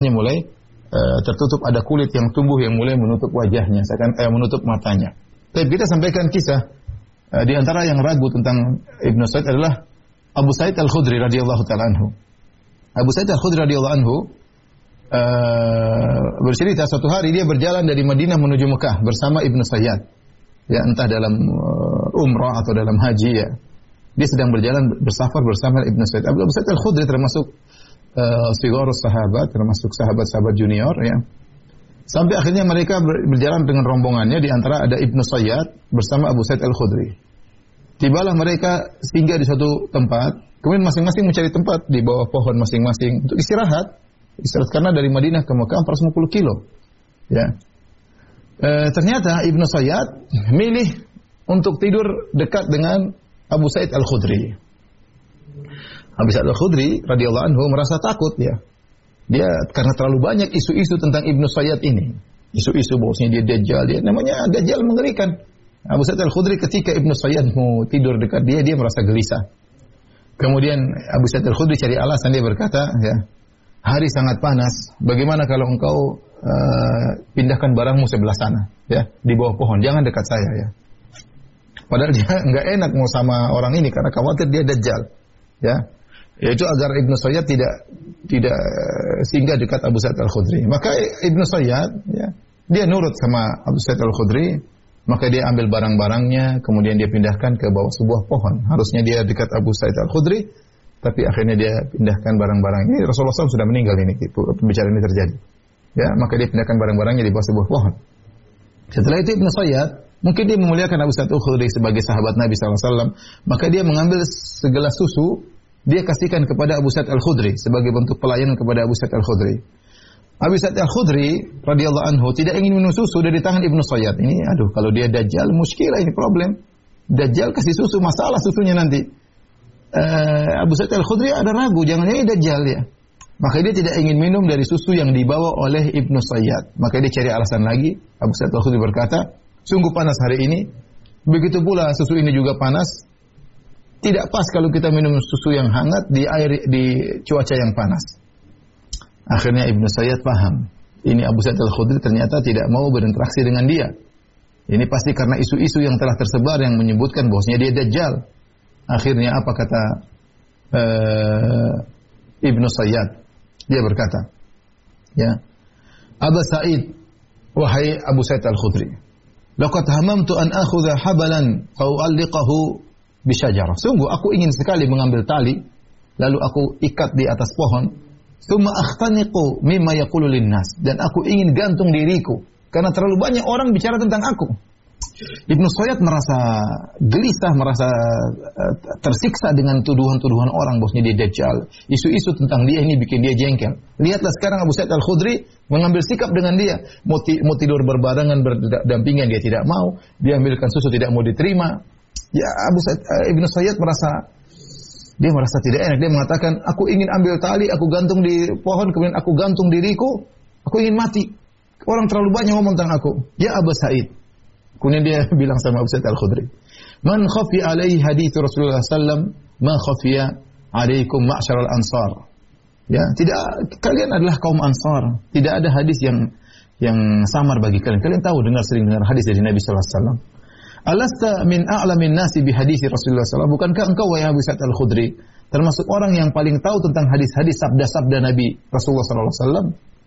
mulai tertutup, ada kulit yang tumbuh yang mulai menutup wajahnya, menutup matanya. Tapi kita sampaikan kisah di antara yang ragu tentang Ibnu Said adalah Abu Sa'id Al-Khudri radhiyallahu taala anhu. Abu Sa'id Al-Khudri radhiyallahu anhu bercerita suatu hari dia berjalan dari Madinah menuju Mekah bersama Ibnu Sayyad. Ya, entah dalam umrah atau dalam haji ya. Dia sedang berjalan bersafar bersama Ibnu Sayyad. Abu Sa'id Al-Khudri termasuk sigharus sahabat, termasuk sahabat-sahabat junior ya. Sampai akhirnya mereka berjalan dengan rombongannya, di antara ada Ibnu Sayyad bersama Abu Sa'id Al-Khudri. Tibalah mereka singgah di suatu tempat, kemudian masing-masing mencari tempat di bawah pohon masing-masing untuk istirahat. Istirahat karena dari Madinah ke Mekah 450 kilo. Ya. Ternyata Ibnu Sayyad milih untuk tidur dekat dengan Abu Sa'id Al-Khudri. Abu Sa'id Al-Khudri radhiyallahu anhu merasa takut ya. Dia karena terlalu banyak isu-isu tentang Ibnu Sayyad ini. Isu-isu bahwasanya dia dajjal, dia namanya dajjal mengerikan. Abu Sa'id Al-Khudri ketika Ibnu Sayyad mau tidur dekat dia merasa gelisah. Kemudian Abu Sa'id Al-Khudri cari alasan, dia berkata, ya, hari sangat panas, bagaimana kalau engkau pindahkan barangmu sebelah sana, ya, di bawah pohon, jangan dekat saya ya. Padahal dia enggak enak mau sama orang ini karena khawatir dia dajjal. Ya. Yaitu agar Ibnu Sayyad tidak singgah dekat Abu Sa'id Al-Khudri. Maka Ibnu Sayyad ya, dia nurut sama Abu Sa'id Al-Khudri, maka dia ambil barang-barangnya, kemudian dia pindahkan ke bawah sebuah pohon. Harusnya dia dekat Abu Sa'id Al-Khudri, tapi akhirnya dia pindahkan barang-barang ini. Rasulullah SAW sudah meninggal ini, pembicaraan ini terjadi. Ya, maka dia pindahkan barang-barangnya di bawah sebuah pohon. Setelah itu Ibnu Sayyad, mungkin dia memuliakan Abu Sa'id Al-Khudri sebagai sahabat Nabi SAW, maka dia mengambil segelas susu, dia kasihkan kepada Abu Sa'id Al-Khudri sebagai bentuk pelayanan kepada Abu Sa'id Al-Khudri. Abu Sa'id Al-Khudri radhiyallahu anhu tidak ingin minum susu dari tangan Ibnu Sayyad. Ini kalau dia dajjal muskilah, ini problem. Dajjal kasih susu, masalah susunya nanti. Abu Sa'id Al-Khudri ada ragu, jangan ini dajjal ya. Maka dia tidak ingin minum dari susu yang dibawa oleh Ibnu Sayyad. Maka dia cari alasan lagi. Abu Sa'id Al-Khudri berkata, sungguh panas hari ini. Begitu pula susu ini juga panas. Tidak pas kalau kita minum susu yang hangat di cuaca yang panas. Akhirnya Ibnu Sayyad paham. Ini Abu Sa'id Al-Khudri ternyata tidak mau berinteraksi dengan dia. Ini pasti karena isu-isu yang telah tersebar yang menyebutkan bahwasanya dia dajjal. Akhirnya apa kata Ibnu Sayyad? Dia berkata, ya, Abu Sa'id, wahai Abu Sa'id Al-Khudri, laqad hamamtu an akhudha habalan fa u'alliqahu bisyajarah. Sungguh aku ingin sekali mengambil tali lalu aku ikat di atas pohon, tsumma akhtaniqu mimma yaqulu linnas, dan aku ingin gantung diriku karena terlalu banyak orang bicara tentang aku. Ibnu Sayyad merasa gelisah, merasa tersiksa dengan tuduhan-tuduhan orang bahwasanya dia dajjal. Isu-isu tentang dia ini bikin dia jengkel. Lihatlah sekarang Abu Sa'id Al-Khudri mengambil sikap dengan dia. Mau tidur berbarengan, berdampingan, dia tidak mau. Dia ambilkan susu, tidak mau diterima. Ya, Ibnu Sayyad merasa tidak enak. Dia mengatakan, aku ingin ambil tali, aku gantung di pohon, kemudian aku gantung diriku, aku ingin mati. Orang terlalu banyak ngomong tentang aku. Ya Abu Sa'id. Kemudian dia bilang sama Abu Sa'id Al-Khudri, man khafi alaihi hadits Rasulullah sallam, ma khafiya alaikum ma'syaral ansar. Ya, kalian adalah kaum Ansar. Tidak ada hadis yang samar bagi kalian. Kalian tahu, sering dengar hadis dari Nabi sallallahu alaihi wasallam. Alasta min a'lamin nasi bi hadis Rasulullah sallallahu. Bukankah engkau wahai Abu Sa'id Al-Khudri termasuk orang yang paling tahu tentang hadis-hadis sabda-sabda Nabi Rasulullah sallallahu alaihi wasallam?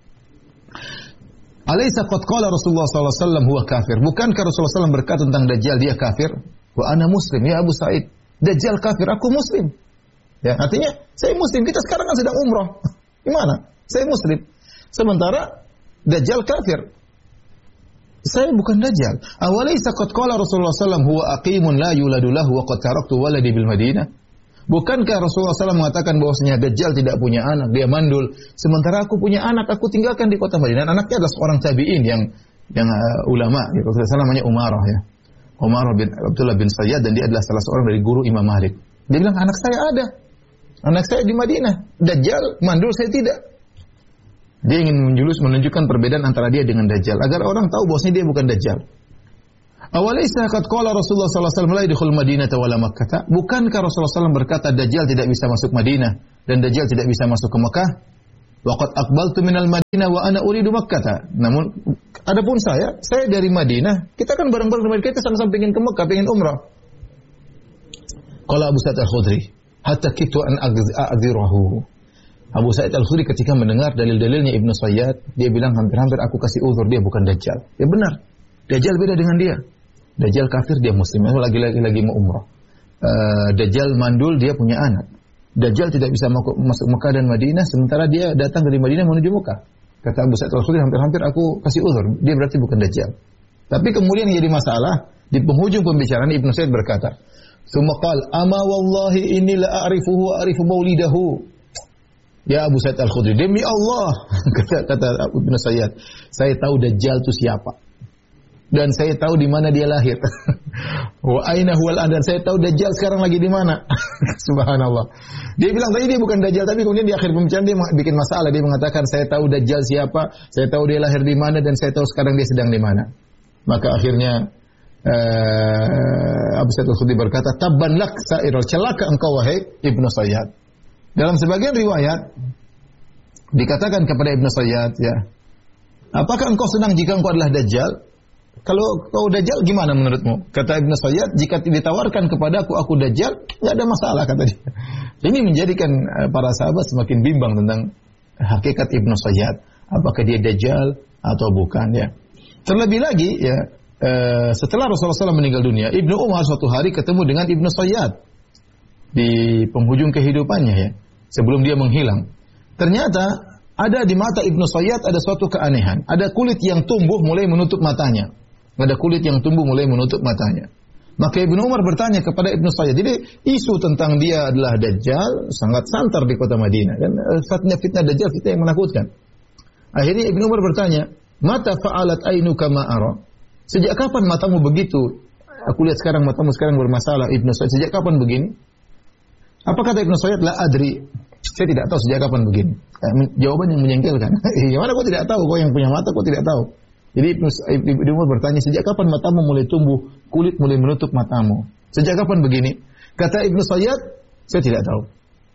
Alaysa qad qala Rasulullah sallallahu alaihi wasallam huwa kafir? Bukankah Rasulullah SAW berkata tentang Dajjal dia kafir? Wa ana muslim, ya Abu Sa'id. Dajjal kafir, aku muslim. Ya, artinya saya muslim. Kita sekarang kan sedang umrah. Gimana? Saya muslim. Sementara Dajjal kafir. Saya bukan Dajjal. Awalaysa qad qala Rasulullah SAW huwa aqimun la yuladu lahu wa qad taraktu waladi bil Madinah? Bukankah Rasulullah SAW mengatakan bahwasanya Dajjal tidak punya anak, dia mandul. Sementara aku punya anak, aku tinggalkan di kota Madinah. Anaknya adalah seorang tabi'in yang ulama. Ya, Rasulullah SAW namanya Umarah ya. Umarah bin Abdullah bin Sayyad, dan dia adalah salah seorang dari guru Imam Malik. Dia bilang, anak saya ada. Anak saya di Madinah. Dajjal mandul, saya tidak. Dia ingin menunjukkan perbedaan antara dia dengan Dajjal agar orang tahu bahwasanya dia bukan Dajjal. Awalaysa qad qala Rasulullah sallallahu alaihi wasallam la yadkhul Madinah wala Makkah? Bukankah Rasulullah SAW berkata Dajjal tidak bisa masuk Madinah dan Dajjal tidak bisa masuk ke Mekah? Wa qad aqbaltu minal Madinah wa ana uridu Makkah. Namun adapun saya dari Madinah, kita kan bareng-bareng dari kita sama-sama ingin ke Mekah, ingin umrah. Qala Abu Sa'id Al-Khudri, hatta kitu an a'dzirahu. Abu Sa'id Al-Khudri ketika mendengar dalil-dalilnya Ibnu Sayyad, dia bilang hampir-hampir aku kasih uzur, dia bukan Dajjal. Ya benar. Dajjal beda dengan dia. Dajjal kafir, dia muslim. Lagi mau umrah. Dajjal mandul, dia punya anak. Dajjal tidak bisa masuk Mekah dan Madinah, sementara dia datang dari Madinah menuju Mekah. Kata Abu Sa'id Al-Khudri, hampir-hampir aku kasih uzur, dia berarti bukan Dajjal. Tapi kemudian yang jadi masalah, di penghujung pembicaraan Ibnu Sayyid berkata, "Tsumma qala, ama wallahi inni la a'rifuhu wa a'rifu maulidahu." Ya Abu Sa'id Al-Khudri, demi Allah, kata Ibnu Sayyid, saya tahu Dajjal itu siapa. Dan saya tahu di mana dia lahir. Wa aina huwal an, dan saya tahu Dajjal sekarang lagi di mana. Subhanallah. Dia bilang tadi dia bukan Dajjal, tapi kemudian di akhir pembicaraan dia bikin masalah. Dia mengatakan saya tahu Dajjal siapa, saya tahu dia lahir di mana, dan saya tahu sekarang dia sedang di mana. Maka akhirnya Abu Sa'id Al-Khudri berkata, "Tabban lak sa'irul, celaka engkau wahai Ibnu Sayyad." Dalam sebagian riwayat dikatakan kepada Ibnu Sayyad, ya, apakah engkau senang jika engkau adalah Dajjal? Kalau kau Dajjal gimana menurutmu? Kata Ibnu Sayyad, jika ditawarkan kepadaku aku Dajjal, enggak ada masalah, kata dia. Ini menjadikan para sahabat semakin bimbang tentang hakikat Ibnu Sayyad, apakah dia Dajjal atau bukan, ya. Terlebih lagi, ya, setelah Rasulullah SAW meninggal dunia, Ibnu Umar suatu hari ketemu dengan Ibnu Sayyad di penghujung kehidupannya, ya, sebelum dia menghilang. Ternyata ada di mata Ibnu Sayyad ada suatu keanehan. Ada kulit yang tumbuh mulai menutup matanya. Ada kulit yang tumbuh mulai menutup matanya. Maka Ibnu Umar bertanya kepada Ibnu Sayyad. Jadi isu tentang dia adalah Dajjal sangat santer di kota Madinah. Dan fitnah Dajjal, fitnah yang menakutkan. Akhirnya Ibnu Umar bertanya, "Mata fa'alat ainuka ma ara?" Sejak kapan matamu begitu? Aku lihat sekarang matamu sekarang bermasalah, Ibnu Sayyad. Sejak kapan begini? Apa kata Ibnu Sayyad? La adri. Saya tidak tahu sejak kapan begini. Jawaban yang menjengkelkan. Gimana kau tidak tahu? Kau yang punya mata kau tidak tahu. Jadi Ibnu Umar bertanya, sejak kapan matamu mulai tumbuh, kulit mulai menutup matamu? Sejak kapan begini? Kata Ibnu Sayyad, saya tidak tahu.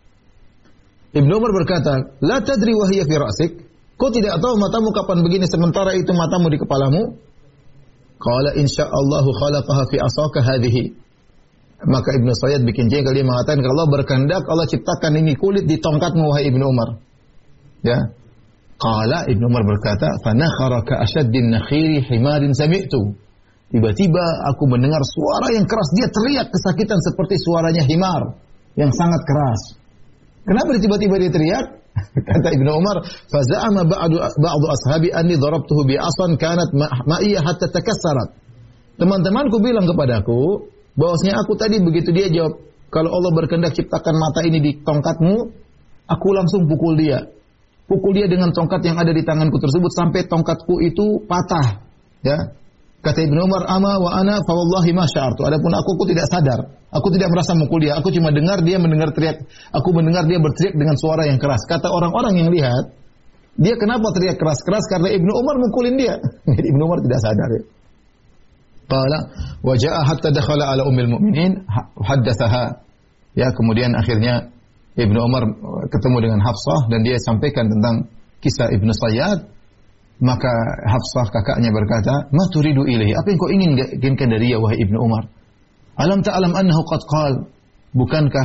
Ibnu Umar berkata, la tadri wa hiya fi ra'sik. Kau tidak tahu matamu kapan begini sementara itu matamu di kepalamu? Qala insyaallahu khalaqaha fi asaka hadhihi. Maka Ibnu Sayyad bikin jengkel, dia mengatakan, kalau Allah berkehendak Allah ciptakan ini kulit di tongkatmu wahai Ibnu Umar. Ya. Qala Ibnu Umar berkata, "Fanakhara ka ashaddin nakhiri himarin sami'tu." Tiba-tiba aku mendengar suara yang keras, dia teriak kesakitan seperti suaranya himar yang sangat keras. Kenapa tiba-tiba dia teriak? Kata Ibnu Umar, "Fa za'ama ba'du ashabi anni darabtuhu bi asan kanat ma'iyya hatta takassarat." Teman-temanku bilang kepadaku bahwasanya aku tadi begitu dia jawab, "Kalau Allah berkehendak ciptakan mata ini di tongkatmu," aku langsung pukul dia. Pukul dia dengan tongkat yang ada di tanganku tersebut sampai tongkatku itu patah. Ya. Kata Ibnu Umar, "Ama wa ana fa wallahi ma sya'artu." Adapun aku tidak sadar. Aku tidak merasa mukul dia. Aku cuma dengar dia mendengar teriak. Aku mendengar dia berteriak dengan suara yang keras. Kata orang-orang yang lihat, dia kenapa teriak keras-keras? Karena Ibnu Umar mukulin dia. Jadi Ibnu Umar tidak sadar. Ya. Qala wa ja'a hatta dakhala ala ummil mu'minin haddatsaha. Ya, kemudian akhirnya Ibnu Umar ketemu dengan Hafsah dan dia sampaikan tentang kisah Ibnu Sayyad. Maka Hafsah kakaknya berkata, "Ma turidu ilaihi?" Apa yang kau inginkan dari dia wahai Ibnu Umar? "Alam ta'lam annahu qad qala?" Bukankah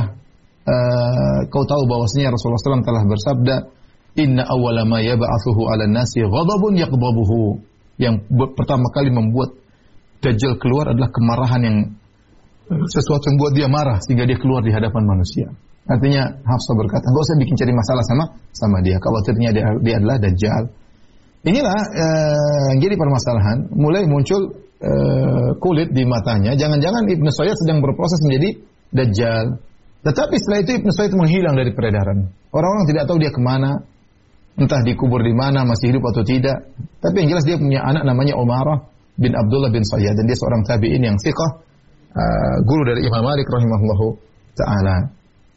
kau tahu bahwasanya Rasulullah SAW telah bersabda, "Inna awwala ma yab'atsuhu 'alan nasi ghadabun yaqdabuhu." Yang pertama kali membuat Dajjal keluar adalah kemarahan yang sesuatu yang buat dia marah sehingga dia keluar di hadapan manusia. Artinya Hafsah berkata, enggak usah bikin cari masalah sama dia. Khawatirnya dia adalah Dajjal. Inilah yang jadi permasalahan. Mulai muncul kulit di matanya. Jangan-jangan Ibnu Sayyad sedang berproses menjadi Dajjal. Tetapi setelah itu Ibnu Sayyad menghilang dari peredaran. Orang-orang tidak tahu dia kemana. Entah dikubur di mana, masih hidup atau tidak. Tapi yang jelas dia punya anak namanya Umarah bin Abdullah bin Sayyad. Dan dia seorang tabi'in yang thiqah. Guru dari Imam Malik rahimahullahu ta'ala.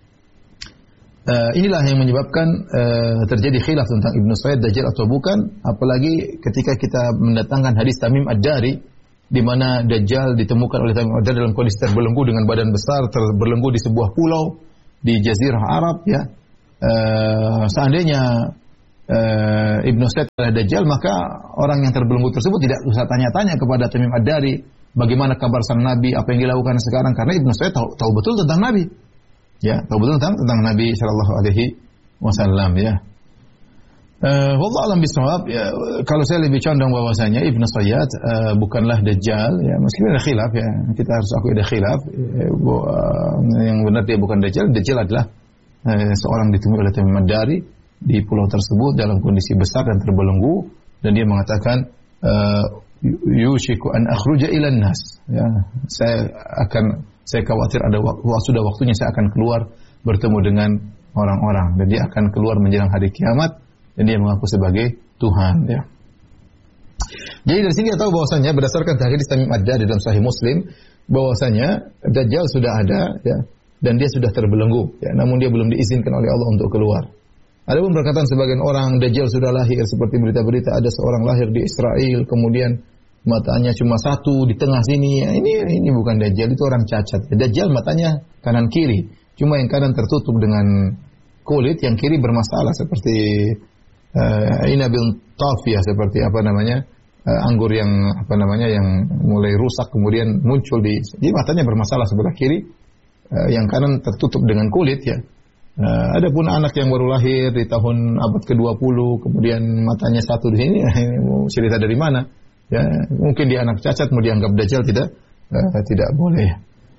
Inilah yang menyebabkan terjadi khilaf tentang Ibnu Sayyad Dajjal atau bukan, apalagi ketika kita mendatangkan hadis Tamim Ad-Dari di mana Dajjal ditemukan oleh Tamim Ad-Dari dalam kondisi terbelenggu dengan badan besar, terbelenggu di sebuah pulau di Jazirah Arab, ya. Seandainya Ibnu Said adalah Dajjal, maka orang yang terbelenggu tersebut tidak usah tanya-tanya kepada Tamim Ad-Dari bagaimana kabar sang Nabi, apa yang dilakukan sekarang, karena Ibnu Said tahu betul tentang Nabi. Ya, tahu betul tentang Nabi sallallahu alaihi wasallam ya. Wallahu alam bisawab. Ya, kalau saya lebih condong bahwasanya Ibnu Sayyad bukanlah Dajjal ya, meskipun ada khilaf ya. Kita harus akui ada khilaf. Yang benar dia bukan Dajjal. Dajjal adalah seorang ditemui oleh Tamim Ad-Dari di pulau tersebut dalam kondisi besar dan terbelenggu, dan dia mengatakan yushiku an akhruja ilan nas ya, saya khawatir sudah waktunya saya akan keluar bertemu dengan orang-orang, dan dia akan keluar menjelang hari kiamat, dan dia mengaku sebagai Tuhan ya. Jadi dari sini kita tahu bahwasanya berdasarkan hadis Tamim Ad-Dari dalam Sahih Muslim bahwasanya Dajjal sudah ada ya, dan dia sudah terbelenggu ya, namun dia belum diizinkan oleh Allah untuk keluar. Adapun perkataan sebagian orang Dajjal sudah lahir, seperti berita-berita ada seorang lahir di Israel kemudian matanya cuma satu di tengah sini ya, ini bukan Dajjal, itu orang cacat. Dajjal matanya kanan kiri, cuma yang kanan tertutup dengan kulit, yang kiri bermasalah seperti inabil tafiyah, seperti anggur yang yang mulai rusak kemudian muncul jadi matanya bermasalah sebelah kiri, yang kanan tertutup dengan kulit ya. Adapun anak yang baru lahir di tahun abad ke-20 kemudian matanya satu di sini, cerita dari mana? Ya, mungkin dia anak cacat mau dianggap Dajjal tidak boleh.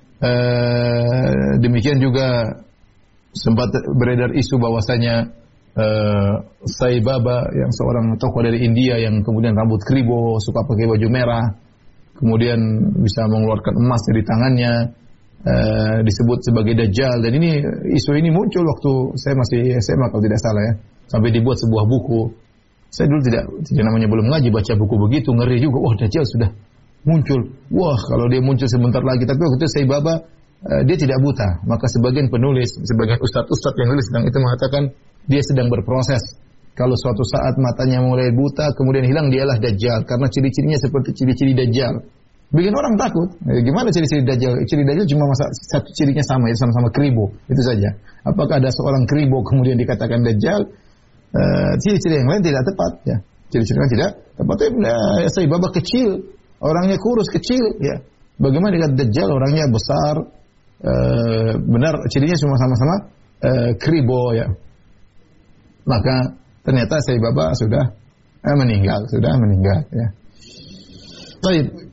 Demikian juga sempat beredar isu bahwasanya Sai Baba yang seorang tokoh dari India yang kemudian rambut kribo, suka pakai baju merah, kemudian bisa mengeluarkan emas dari tangannya, disebut sebagai Dajjal, dan isu ini muncul waktu saya masih SMA kalau tidak salah ya, sampai dibuat sebuah buku. Saya dulu tidak namanya belum ngaji, baca buku begitu ngeri juga, wah Dajjal sudah muncul, wah kalau dia muncul sebentar lagi. Tapi waktu itu Sai Baba dia tidak buta, maka sebagian ustadz yang nulis tentang itu mengatakan dia sedang berproses. Kalau suatu saat matanya mulai buta kemudian hilang, dialah Dajjal, karena ciri-cirinya seperti ciri-ciri Dajjal. Bikin orang takut. Gimana ciri-ciri Dajjal? Ciri Dajjal cuma satu cirinya sama, sama-sama kribo. Itu saja. Apakah ada seorang kribo kemudian dikatakan Dajjal? Ciri-ciri yang lain tidak tepat. Ya. Ciri-ciri yang tidak tepat. Sai Baba kecil, orangnya kurus kecil. Ya. Bagaimana dikatakan Dajjal? Orangnya besar. Benar, cirinya cuma sama-sama kribo. Ya. Maka ternyata Sai Baba sudah meninggal. Ya. Baik.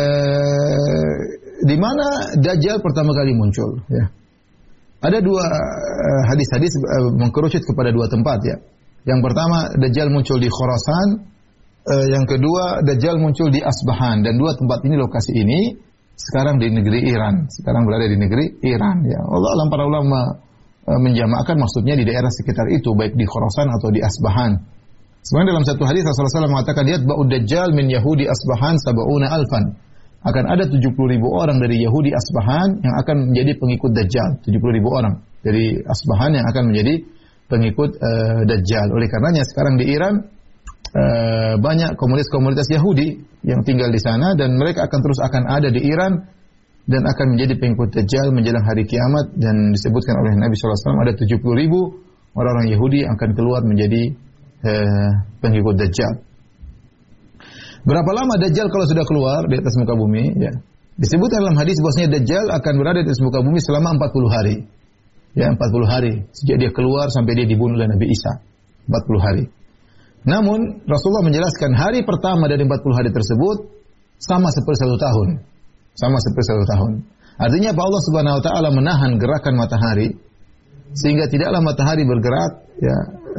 Di mana Dajjal pertama kali muncul ya. Ada dua hadis-hadis mengkerucut kepada dua tempat ya. Yang pertama Dajjal muncul di Khurasan, yang kedua Dajjal muncul di Asbahan, dan dua tempat ini, lokasi ini sekarang di negeri Iran. Sekarang berada di negeri Iran ya. Allah alam, para ulama menjamakan maksudnya di daerah sekitar itu, baik di Khurasan atau di Asbahan. Sebenarnya dalam satu hadis Rasulullah SAW mengatakan yatba'ud Dajjal min Yahudi Asbahan sab'una alfan. Akan ada 70.000 orang dari Yahudi Asbahan yang akan menjadi pengikut Dajjal. 70.000 orang dari Asbahan yang akan menjadi pengikut Dajjal. Oleh karenanya sekarang di Iran banyak komunitas Yahudi yang tinggal di sana, dan mereka akan ada di Iran dan akan menjadi pengikut Dajjal menjelang hari kiamat. Dan disebutkan oleh Nabi SAW ada 70.000 orang-orang Yahudi yang akan keluar menjadi pengikut Dajjal. Berapa lama Dajjal kalau sudah keluar di atas muka bumi? Ya. Disebutkan dalam hadis bahwasanya Dajjal akan berada di atas muka bumi selama 40 hari. Ya, 40 hari sejak dia keluar sampai dia dibunuh oleh Nabi Isa. 40 hari. Namun Rasulullah menjelaskan hari pertama dari 40 hari tersebut sama seperti 1 tahun. Sama seperti 1 tahun. Artinya Allah Subhanahu wa taala menahan gerakan matahari sehingga tidaklah matahari bergerak ya,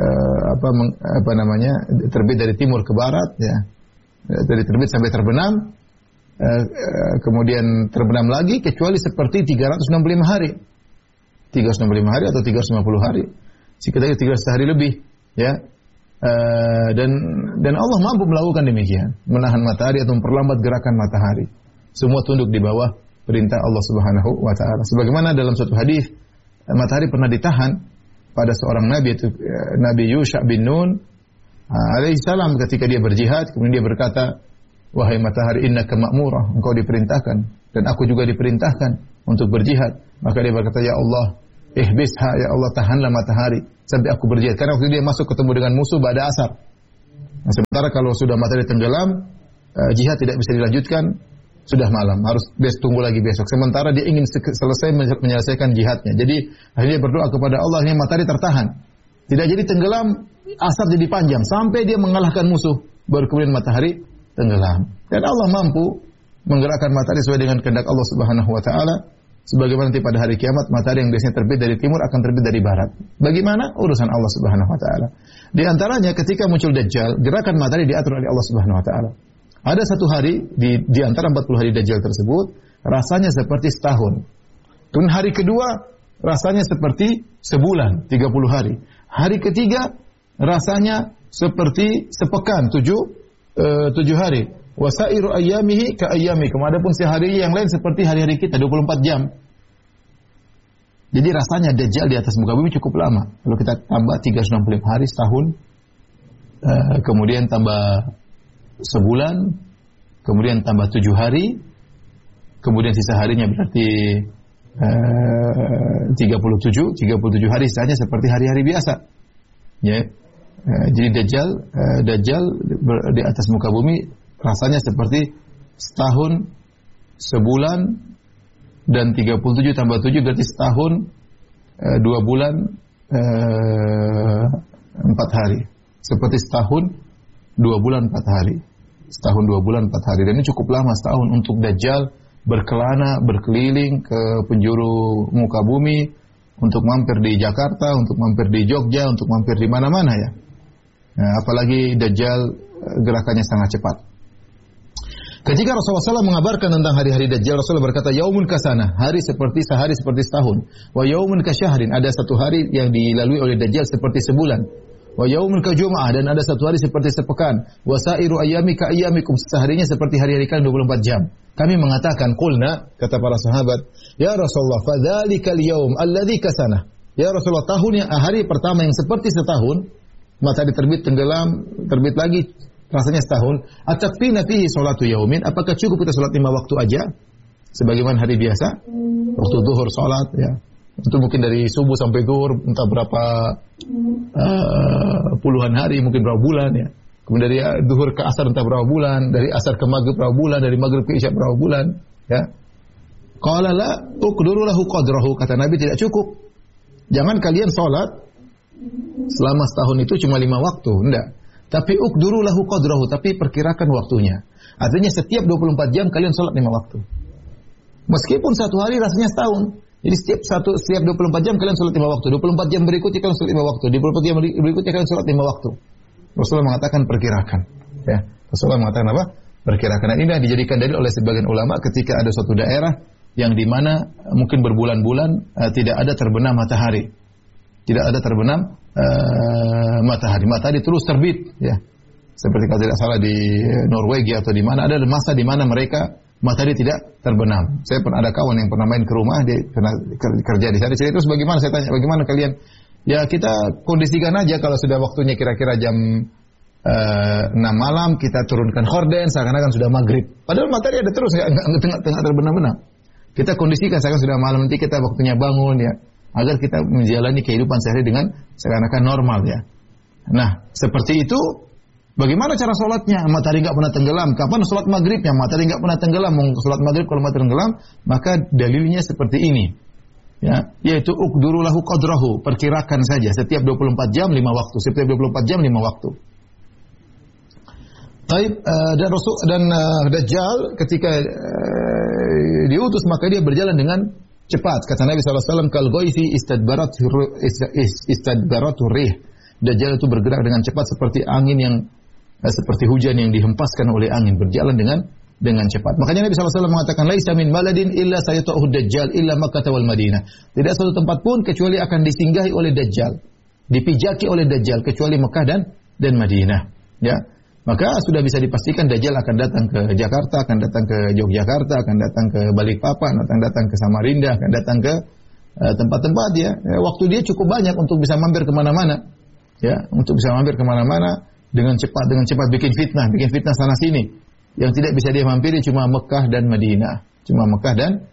terbit dari timur ke barat ya, dari terbit sampai terbenam, kemudian terbenam lagi, kecuali seperti 365 hari 365 hari atau 350 hari, sekitar 300 hari lebih ya. Dan Allah mampu melakukan demikian, menahan matahari atau memperlambat gerakan matahari, semua tunduk di bawah perintah Allah Subhanahu wa taala. Sebagaimana dalam suatu hadis matahari pernah ditahan pada seorang nabi, yaitu Nabi Yusha bin Nun alaihi salam, ketika dia berjihad. Kemudian dia berkata, wahai matahari, innaka ma'murah, engkau diperintahkan dan aku juga diperintahkan untuk berjihad. Maka dia berkata, ya Allah, ihbisha ya Allah, tahanlah matahari sampai aku berjihad. Karena waktu dia masuk ketemu dengan musuh pada asar. Nah, sementara kalau sudah matahari tenggelam, jihad tidak bisa dilanjutkan, sudah malam, harus tunggu lagi besok. Sementara dia ingin selesai menyelesaikan jihadnya. Jadi akhirnya berdoa kepada Allah, ini matahari tertahan. Tidak jadi tenggelam, asar jadi panjang sampai dia mengalahkan musuh, baru kemudian matahari tenggelam. Dan Allah mampu menggerakkan matahari sesuai dengan kehendak Allah Subhanahu wa taala. Sebagaimana nanti pada hari kiamat matahari yang biasanya terbit dari timur akan terbit dari barat. Bagaimana? Urusan Allah Subhanahu wa taala. Di antaranya ketika muncul Dajjal, gerakan matahari diatur oleh Allah Subhanahu wa taala. Ada satu hari di antara 40 hari Dajjal tersebut rasanya seperti setahun. Kemudian hari kedua rasanya seperti sebulan, 30 hari. Hari ketiga rasanya seperti sepekan, 7 hari. Wasairu ayyamihi ka ayyamikum. Adapun sehari yang lain seperti hari-hari kita 24 jam. Jadi rasanya Dajjal di atas muka bumi cukup lama. Kalau kita tambah 365 hari setahun, kemudian tambah sebulan, kemudian tambah 7 hari, kemudian sisa harinya berarti 37 hari, sisanya seperti hari-hari biasa. Ya. Jadi Dajjal di atas muka bumi rasanya seperti setahun, sebulan, dan 37 tambah 7 berarti setahun, 2 bulan, 4 hari. Seperti setahun, 2 bulan, 4 hari. Setahun, 2 bulan, 4 hari. Dan ini cukup lama setahun untuk Dajjal berkelana, berkeliling ke penjuru muka bumi, untuk mampir di Jakarta, untuk mampir di Jogja, untuk mampir di mana-mana ya. Nah, apalagi Dajjal gerakannya sangat cepat. Ketika Rasulullah SAW mengabarkan tentang hari-hari Dajjal, Rasulullah berkata, Yaumun kasana, sehari seperti setahun. Wa yaumun kasyahrin, ada satu hari yang dilalui oleh Dajjal seperti sebulan. Wa yaumun kajum'ah, dan ada satu hari seperti sepekan. Wa sairu ayyami ka ayyamikum, seharinya seperti hari-hari kalian 24 jam. Kami mengatakan, qulna, kata para sahabat, ya Rasulullah, fadzalikal yaum alladzi kasana. Ya Rasulullah, hari pertama yang seperti setahun, matahari terbit, tenggelam, terbit lagi, rasanya setahun. Atakfina fihi salatu yaumin, apakah cukup kita salat 5 waktu aja sebagaimana hari biasa? Waktu zuhur salat ya. Itu mungkin dari subuh sampai zuhur entah berapa puluhan hari, mungkin berapa bulan ya. Kemudian dari zuhur ke asar entah berapa bulan, dari asar ke maghrib berapa bulan, dari maghrib ke isya berapa bulan ya. Qala la uqdiru lahu qadrahu, kata Nabi tidak cukup. Jangan kalian salat selama setahun itu cuma 5 waktu, enggak. Tapi uqduru lahu qadrahu, tapi perkirakan waktunya. Artinya setiap 24 jam kalian sholat 5 waktu. Meskipun satu hari rasanya setahun. Jadi setiap 24 jam kalian sholat 5 waktu. 24 jam berikutnya kalian sholat 5 waktu. 24 jam berikutnya kalian sholat 5 waktu. Rasulullah mengatakan perkirakan. Ya. Rasulullah mengatakan apa? Perkirakan. Dan ini yang dijadikan dalil oleh sebagian ulama ketika ada suatu daerah yang di mana mungkin berbulan-bulan tidak ada terbenam matahari. Tidak ada terbenam matahari. Matahari terus terbit ya. Seperti kalau tidak salah di Norwegia atau di mana ada masa di mana mereka matahari tidak terbenam. Saya pernah ada kawan yang pernah main ke rumah, dia pernah kerja di sana. Terus bagaimana, saya tanya, bagaimana kalian? Ya kita kondisikan aja kalau sudah waktunya kira-kira jam 6 malam kita turunkan khorden seakan-akan sudah maghrib. Padahal matahari ada terus enggak tengah terbenam-benam. Kita kondisikan seakan sudah malam, nanti kita waktunya bangun ya. Agar kita menjalani kehidupan sehari dengan seakan-akan normal ya. Nah, seperti itu, bagaimana cara sholatnya? Matahari nggak pernah tenggelam. Kapan sholat maghribnya? Matahari nggak pernah tenggelam. Mau sholat maghrib kalau matahari tenggelam, maka dalilnya seperti ini. Ya, yaitu uqduru lahu qadrahu, perkirakan saja. Setiap 24 jam 5 waktu. Setiap 24 jam 5 waktu. Taib, dan Dajjal ketika diutus maka dia berjalan dengan cepat. Kata Nabi SAW, kal ghaithi istadbarat rih. Dajjal itu bergerak dengan cepat seperti angin yang seperti hujan yang dihempaskan oleh angin, berjalan dengan cepat. Makanya Nabi SAW mengatakan, laisa min baladin illa sayata'uhu Dajjal illa Makkah wal Madinah. Tidak satu tempat pun kecuali akan disinggahi oleh Dajjal, dipijaki oleh Dajjal, kecuali Mekah dan Madinah. Ya. Maka sudah bisa dipastikan Dajjal akan datang ke Jakarta, akan datang ke Yogyakarta, akan datang ke Balikpapan, akan datang ke Samarinda, akan datang ke tempat-tempat ya. Waktu dia cukup banyak untuk bisa mampir kemana-mana. Ya, untuk bisa mampir kemana-mana dengan cepat bikin fitnah sana sini. Yang tidak bisa dia mampiri cuma Mekah dan Madinah. Cuma Mekah dan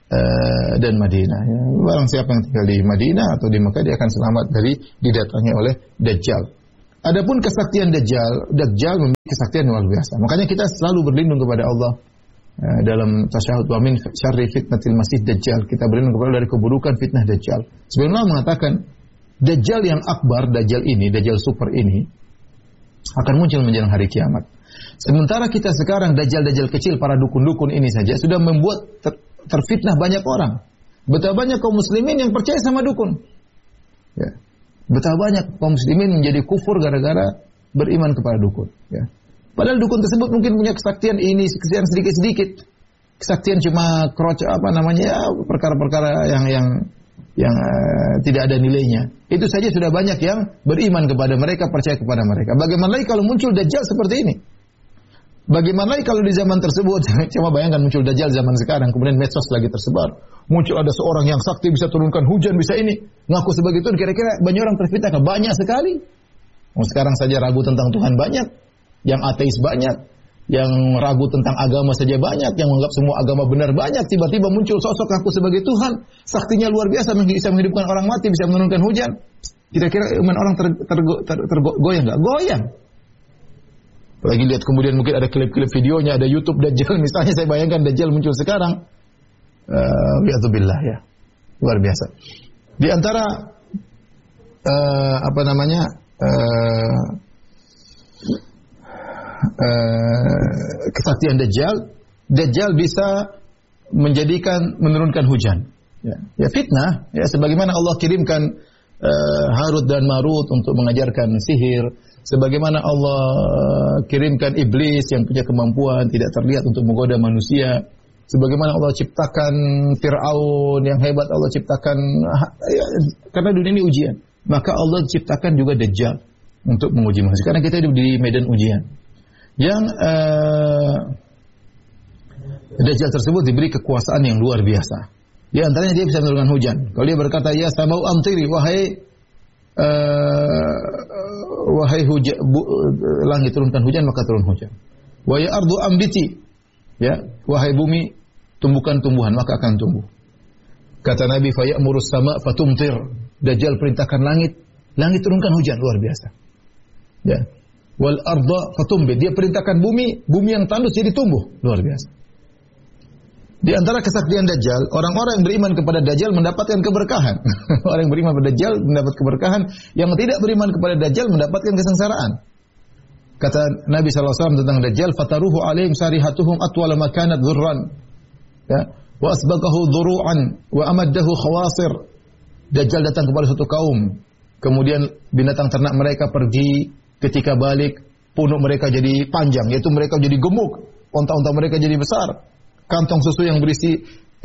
dan Madinah. Ya. Barang siapa yang tinggal di Madinah atau di Mekah, dia akan selamat dari didatangi oleh Dajjal. Adapun kesaktian Dajjal memiliki kesaktian luar biasa. Makanya kita selalu berlindung kepada Allah dalam tasyahud, wa min syarri fitnatil masih Dajjal. Kita berlindung kepada Allah dari keburukan fitnah Dajjal. Sebenarnya Allah mengatakan Dajjal yang akbar, Dajjal ini, Dajjal super ini akan muncul menjelang hari kiamat. Sementara kita sekarang Dajjal-Dajjal kecil, para dukun-dukun ini saja sudah membuat terfitnah banyak orang. Betapa banyak kaum muslimin yang percaya sama dukun. Ya. Betapa banyak kaum muslimin menjadi kufur gara-gara beriman kepada dukun. Ya. Padahal dukun tersebut mungkin punya kesaktian ini, kesaktian sedikit-sedikit. Kesaktian cuma perkara-perkara yang tidak ada nilainya. Itu saja sudah banyak yang beriman kepada mereka, percaya kepada mereka. Bagaimana lagi kalau muncul Dajjal seperti ini? Bagaimana lagi kalau di zaman tersebut, coba bayangkan muncul Dajjal zaman sekarang, kemudian medsos lagi tersebar. Muncul ada seorang yang sakti, bisa turunkan hujan, bisa ini. Ngaku sebagai Tuhan, kira-kira banyak orang terfitnah? Banyak sekali. Sekarang saja ragu tentang Tuhan banyak. Yang ateis banyak. Yang ragu tentang agama saja banyak. Yang menganggap semua agama benar banyak. Tiba-tiba muncul sosok ngaku sebagai Tuhan. Saktinya luar biasa, bisa menghidupkan orang mati, bisa menurunkan hujan. Kira-kira iman orang tergoyang nggak? Goyang. Lagi lihat kemudian mungkin ada klip-klip videonya, ada YouTube Dajjal misalnya, saya bayangkan Dajjal muncul sekarang. Wa'adzubillah ya. Luar biasa. Di antara kesaktian Dajjal bisa menurunkan hujan. Ya fitnah, ya sebagaimana Allah kirimkan Harut dan Marut untuk mengajarkan sihir, sebagaimana Allah kirimkan iblis yang punya kemampuan tidak terlihat untuk menggoda manusia, sebagaimana Allah ciptakan Fir'aun yang hebat, Allah ciptakan karena dunia ini ujian, maka Allah ciptakan juga Dajjal untuk menguji manusia, karena kita hidup di medan ujian. Yang Dajjal tersebut diberi kekuasaan yang luar biasa. Di antaranya dia bisa menurunkan hujan. Kalau dia berkata, ya samau amtiri, wahai langit turunkan hujan, maka turun hujan. Wa ya ardu ambiti, ya wahai bumi tumbuhkan tumbuhan, maka akan tumbuh. Kata Nabi, fa ya'murus sama fatumtir. Dajjal perintahkan langit turunkan hujan, luar biasa. Ya. Wal arda fatumbit, dia perintahkan bumi yang tandus jadi tumbuh, luar biasa. Di antara kesaktian Dajjal, orang-orang yang beriman kepada Dajjal mendapatkan keberkahan. Orang yang beriman kepada Dajjal mendapat keberkahan, yang tidak beriman kepada Dajjal mendapatkan kesengsaraan. Kata Nabi SAW tentang Dajjal, fataruhu alaihim sarihatuhum atwala makanat dhurran. Ya, wa asbaqahu dhuru'an wa amaddahu khawasir. Dajjal datang kepada suatu kaum, kemudian binatang ternak mereka pergi, ketika balik punuk mereka jadi panjang, yaitu mereka jadi gemuk, onta-onta mereka jadi besar. Kantong susu yang berisi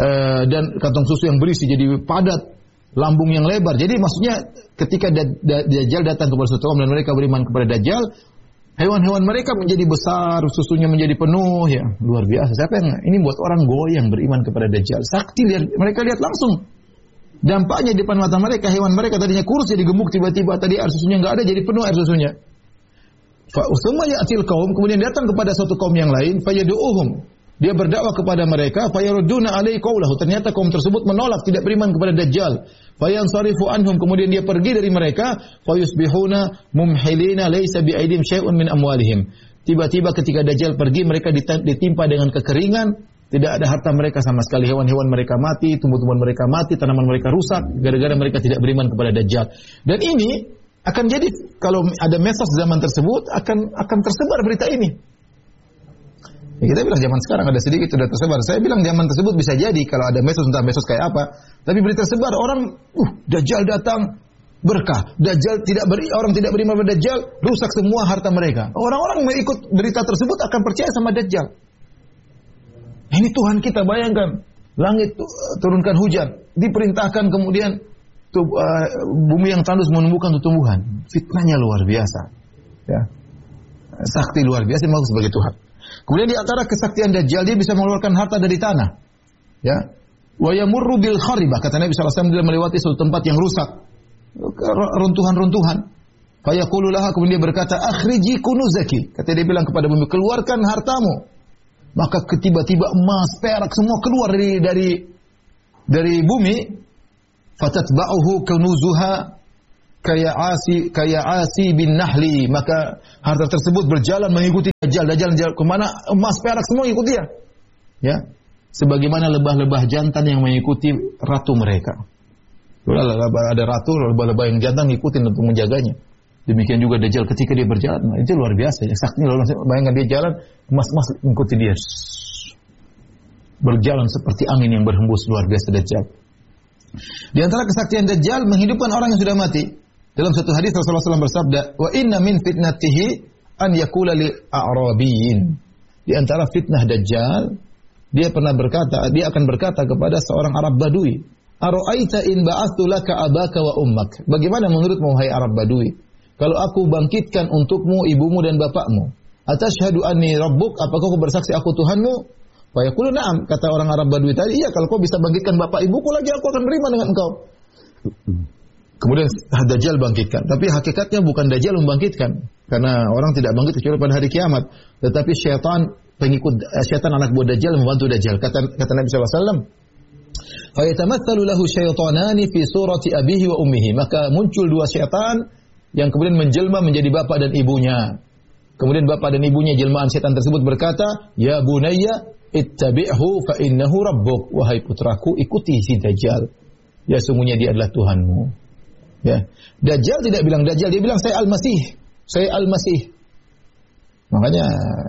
jadi padat, lambung yang lebar. Jadi maksudnya ketika Dajjal datang kepada suatu kaum dan mereka beriman kepada Dajjal, hewan-hewan mereka menjadi besar, susunya menjadi penuh, ya luar biasa. Siapa yang ini buat orang goyang beriman kepada Dajjal? Sakti, mereka lihat langsung. Dampaknya di depan mata mereka, hewan mereka tadinya kurus jadi gemuk, tiba-tiba tadi air susunya nggak ada jadi penuh air susunya. Fa usma ya'til qaum, kemudian datang kepada suatu kaum yang lain, fayadu'uhum. Dia berdakwah kepada mereka, fayarudduna alaihi qaulahu. Ternyata kaum tersebut menolak, tidak beriman kepada Dajjal. Fayansarifu anhum, kemudian dia pergi dari mereka, fayusbihuna mumhilina laisa biaidim syai'un min amwalihim. Tiba-tiba ketika Dajjal pergi, mereka ditimpa dengan kekeringan, tidak ada harta mereka sama sekali, hewan-hewan mereka mati, tumbuh-tumbuhan mereka mati, tanaman mereka rusak gara-gara mereka tidak beriman kepada Dajjal. Dan ini akan jadi kalau ada medsos zaman tersebut akan tersebar berita ini. Ya, kita bilang zaman sekarang ada sedikit sudah tersebar. Saya bilang zaman tersebut bisa jadi kalau ada medsos, entah medsos kayak apa. Tapi berita tersebar orang, Dajjal datang berkah. Dajjal orang tidak beriman pada Dajjal, rusak semua harta mereka. Orang-orang yang ikut berita tersebut akan percaya sama Dajjal. Ini Tuhan kita, bayangkan. Langit turunkan hujan, diperintahkan kemudian bumi yang tandus menumbuhkan tumbuhan. Fitnahnya luar biasa. Ya. Sakti luar biasa maksud sebagai Tuhan. Kemudian di antara kesaktian Dajjal, dia bisa mengeluarkan harta dari tanah. Ya. Wa yamurru bil kharibah, kata Nabi sallallahu alaihi wasallam, dia melewati suatu tempat yang rusak. Runtuhan-runtuhan. Fa yaqulu laha, kemudian dia berkata, akhriji kunuzaki. Kata dia bilang kepada bumi, keluarkan hartamu. Maka tiba-tiba emas, perak semua keluar dari dari bumi, fatatba'uhu kunuzuha kaya'asi bin nahli, maka harta tersebut berjalan mengikuti Dajjal. Dajjal kemana, emas perak semua ikuti dia. Ya, sebagaimana lebah-lebah jantan yang mengikuti ratu mereka. Ada ratu, lebah-lebah yang jantan ngikutin untuk menjaganya. Demikian juga Dajjal ketika dia berjalan, nah, itu luar biasa. Ya, saktinya bayangkan dia jalan, emas-emas mengikuti dia. Berjalan seperti angin yang berhembus, luar biasa Dajjal. Di antara kesaktian Dajjal menghidupkan orang yang sudah mati. Dalam satu hadis Rasulullah SAW bersabda, "Wa inna min fitnatihi an yakula li a'rabiyyin." Di antara fitnah Dajjal, dia akan berkata kepada seorang Arab Badui, "Ara'aita in ba'atsu laka abaka wa ummak?" Bagaimana menurutmu wahai Arab Badui, kalau aku bangkitkan untukmu ibumu dan bapakmu? "Atashhadu anni rabbuk?" Apakah kau bersaksi aku Tuhanmu? Fa yaqulu na'am, kata orang Arab Badui tadi, iya, kalau kau bisa bangkitkan bapak ibuku lagi, aku akan beriman dengan engkau. Kemudian Dajjal bangkitkan. Tapi hakikatnya bukan Dajjal membangkitkan. Karena orang tidak bangkit kecuali pada hari kiamat. Tetapi syaitan anak buah Dajjal membantu Dajjal. Kata Nabi SAW, فَيَتَمَثَّلُ لَهُ شَيْطَانَانِ فِي سُورَةِ أَبِيهِ وَأُمِّهِ. Maka muncul dua syaitan yang kemudian menjelma menjadi bapak dan ibunya. Kemudian bapak dan ibunya jelmaan syaitan tersebut berkata, "Ya bunayya, ittabi'hu fa innahu rabbuk." Wahai putraku, ikuti si Dajjal. Ya, sungguhnya dia adalah Tuhanmu. Ya, Dajjal tidak bilang Dajjal, dia bilang saya Al-Masih. Saya Al-Masih. Makanya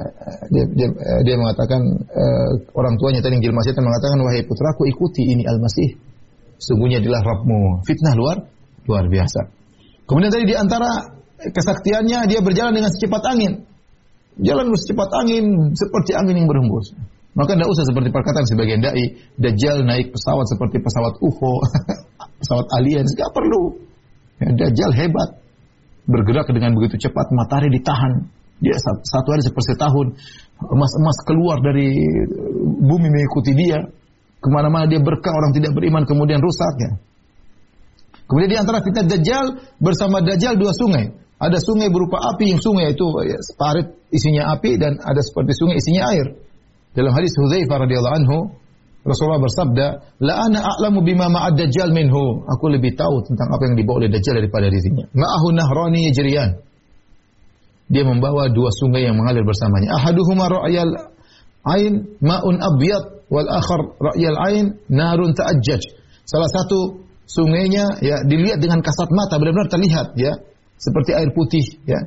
dia mengatakan orang tuanya tadi yang jelma syaitan mengatakan, "Wahai putraku, ikuti ini Al-Masih. Sungguhnya adalah Rabbmu." Fitnah luar biasa. Kemudian tadi di antara kesaktiannya dia berjalan dengan secepat angin. Jalan secepat angin seperti angin yang berhembus. Maka tidak usah seperti perkataan sebagian dai, Dajjal naik pesawat seperti pesawat UFO, pesawat alien, enggak perlu. Ya, Dajjal hebat. Bergerak dengan begitu cepat, matahari ditahan. Dia satu hari seperti tahun. Emas-emas keluar dari bumi mengikuti dia. Kemana-mana dia berkah, orang tidak beriman kemudian rusak. Ya. Kemudian di antara fitnah Dajjal, bersama Dajjal dua sungai. Ada sungai berupa api, yang sungai itu parit isinya api, dan ada seperti sungai isinya air. Dalam hadis Hudzaifah radhiyallahu anhu, Rasulullah bersabda, "La ana a'lamu bima ma'ad Dajjal minhu." Aku lebih tahu tentang apa yang dibawa oleh Dajjal daripada dirinya. Ma'ahu nahrani yajriyan. Dia membawa dua sungai yang mengalir bersamanya. Ahaduhuma ra'yal ain ma'un abyad wal akhar ra'yal ain narun ta'ajjaj. Salah satu sungainya ya dilihat dengan kasat mata, benar-benar terlihat ya, seperti air putih ya.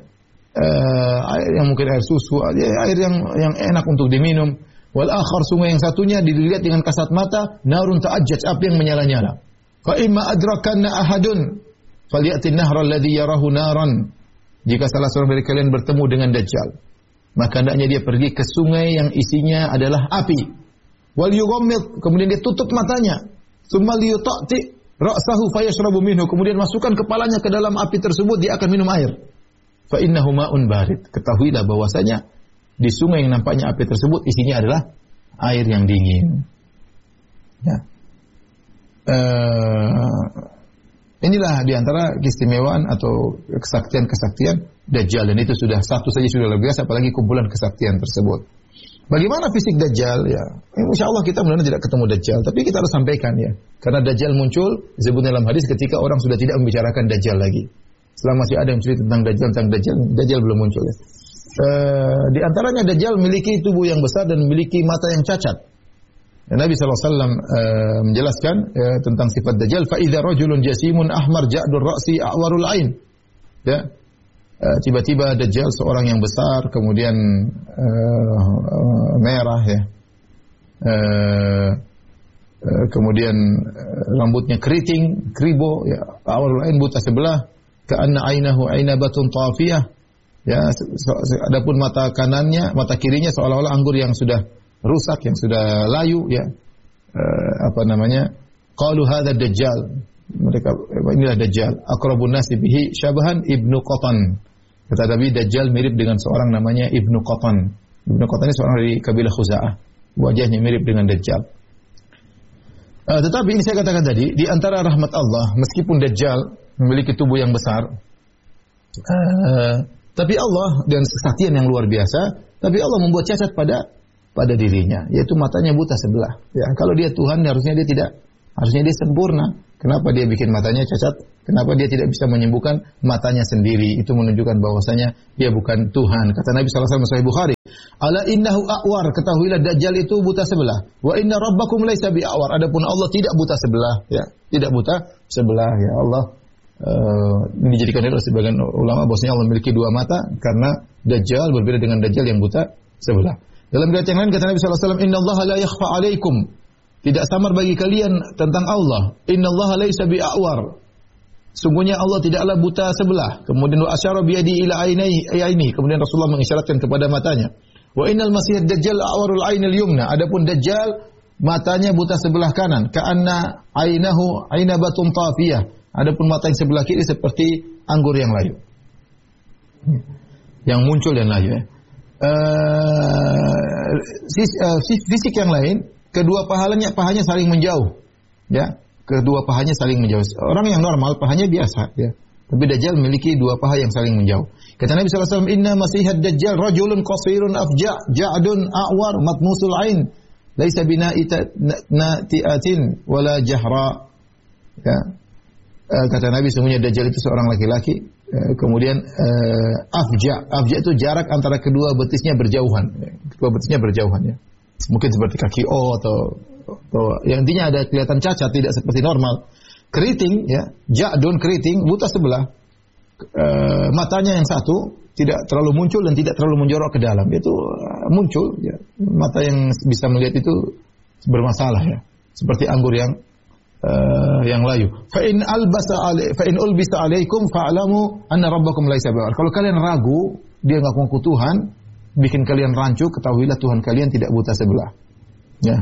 Air yang mungkin air susu, air yang enak untuk diminum. Wal akhar, sungai yang satunya dilihat dengan kasat mata, narun ta'ajjaj, api yang menyala-nyala. Fa imma adrakanna ahadun falyati an-nahra alladhi yarahu naran. Jika salah seorang dari kalian bertemu dengan Dajjal, maka hendaknya dia pergi ke sungai yang isinya adalah api. Wal yughammid, kemudian dia tutup matanya. Tsumma liyutati ra'sahu fayashrabu minhu, kemudian masukkan kepalanya ke dalam api tersebut, dia akan minum air. Fa innahu ma'un barid. Ketahuilah bahwasanya di sungai yang nampaknya api tersebut isinya adalah air yang dingin. Ya. Inilah diantara keistimewaan atau kesaktian-kesaktian Dajjal, dan itu sudah satu saja sudah luar biasa, apalagi kumpulan kesaktian tersebut. Bagaimana fisik Dajjal? Ya, insya Allah kita mudah-mudahan tidak ketemu Dajjal, tapi kita harus sampaikan ya, karena Dajjal muncul disebutnya dalam hadis ketika orang sudah tidak membicarakan Dajjal lagi. Selama masih ada yang cerita tentang Dajjal belum muncul ya. Di antaranya Dajjal memiliki tubuh yang besar dan memiliki mata yang cacat. Dan Nabi SAW menjelaskan tentang sifat Dajjal. فَإِذَا رَجُلٌ جَسِيمٌ أَحْمَرْ جَعْدُ الرَّأْسِ أَعْوَرُ الْعَيْنِ. Ya, tiba-tiba Dajjal seorang yang besar, kemudian merah ya, kemudian rambutnya keriting, kribo, ya, أَعْوَرُ الْعَيْنِ, buta sebelah, كَأَنَّ عَيْنَهُ عَيْنَبَةٌ طَافِيَةٌ. Ya, adapun mata kanannya, mata kirinya seolah-olah anggur yang sudah rusak, yang sudah layu ya. Qalu hadza Dajjal. Mereka, inilah Dajjal. Aqrabun nasi bihi syabahan Ibnu Qatan. Kata Nabi, Dajjal mirip dengan seorang namanya Ibnu Qatan. Ibnu Qatan ini seorang dari kabilah Khuza'ah. Wajahnya mirip dengan Dajjal. Tetapi ini saya katakan tadi, di antara rahmat Allah, meskipun Dajjal memiliki tubuh yang besar, tapi Allah dengan kesaktian yang luar biasa, tapi Allah membuat cacat pada dirinya, yaitu matanya buta sebelah. Ya, kalau dia Tuhan harusnya dia tidak Harusnya dia sempurna. Kenapa dia bikin matanya cacat? Kenapa dia tidak bisa menyembuhkan matanya sendiri? Itu menunjukkan bahwasanya dia bukan Tuhan. Kata Nabi SAW Sahih Bukhari, "Ala innahu a'war," ketahuilah Dajjal itu buta sebelah. "Wa inna rabbakum laisa bi'awar." Adapun Allah tidak buta sebelah, ya. Tidak buta sebelah, ya. Allah dijadikan oleh sebagian ulama bahwasanya Allah memiliki dua mata karena Dajjal berbeda dengan Dajjal yang buta sebelah. Dalam riwayat yang lain kata Nabi SAW, "Innallaha la yakhfa 'alaikum." Tidak samar bagi kalian tentang Allah. Innallaha laisa bi'awar. Sungguhnya Allah tidaklah buta sebelah. Kemudian wa asyara biyadi ila aini. Kemudian Rasulullah mengisyaratkan kepada matanya. Wa innal masihad dajjal a'warul ainil yumna. Adapun Dajjal matanya buta sebelah kanan. Ka'anna ainahu ainabatun tafiyah. Adapun mata yang sebelah kiri seperti anggur yang layu. Yang muncul dan layu, ya. Fisik yang lain, kedua pahanya saling menjauh, ya. Kedua pahanya saling menjauh. Orang yang normal pahanya biasa, ya. Tapi Dajjal memiliki dua paha yang saling menjauh. Kata Nabi SAW, "Inna masihad Dajjal rajulun qasirun afja' ja'dun a'war matmusul ain laisa bina'ti'atin wala jahra." Ya. Kata Nabi, sungguhnya Dajjal itu seorang laki-laki, kemudian afja' itu jarak antara kedua betisnya berjauhan. Kedua betisnya berjauhan, ya. Mungkin seperti kaki O atau yang intinya ada kelihatan cacat, tidak seperti normal. Keriting, ya, ja'dun keriting, buta sebelah. Matanya yang satu tidak terlalu muncul dan tidak terlalu menjorok ke dalam. Itu muncul, ya. Mata yang bisa melihat itu bermasalah, ya. Seperti anggur yang layu. Fa in ulbisa alaikum fa'lamu anna rabbakum laisa bi'awar. Kalau kalian ragu, dia enggak ngaku Tuhan, bikin kalian rancu, ketahuilah Tuhan kalian tidak buta sebelah. Ya.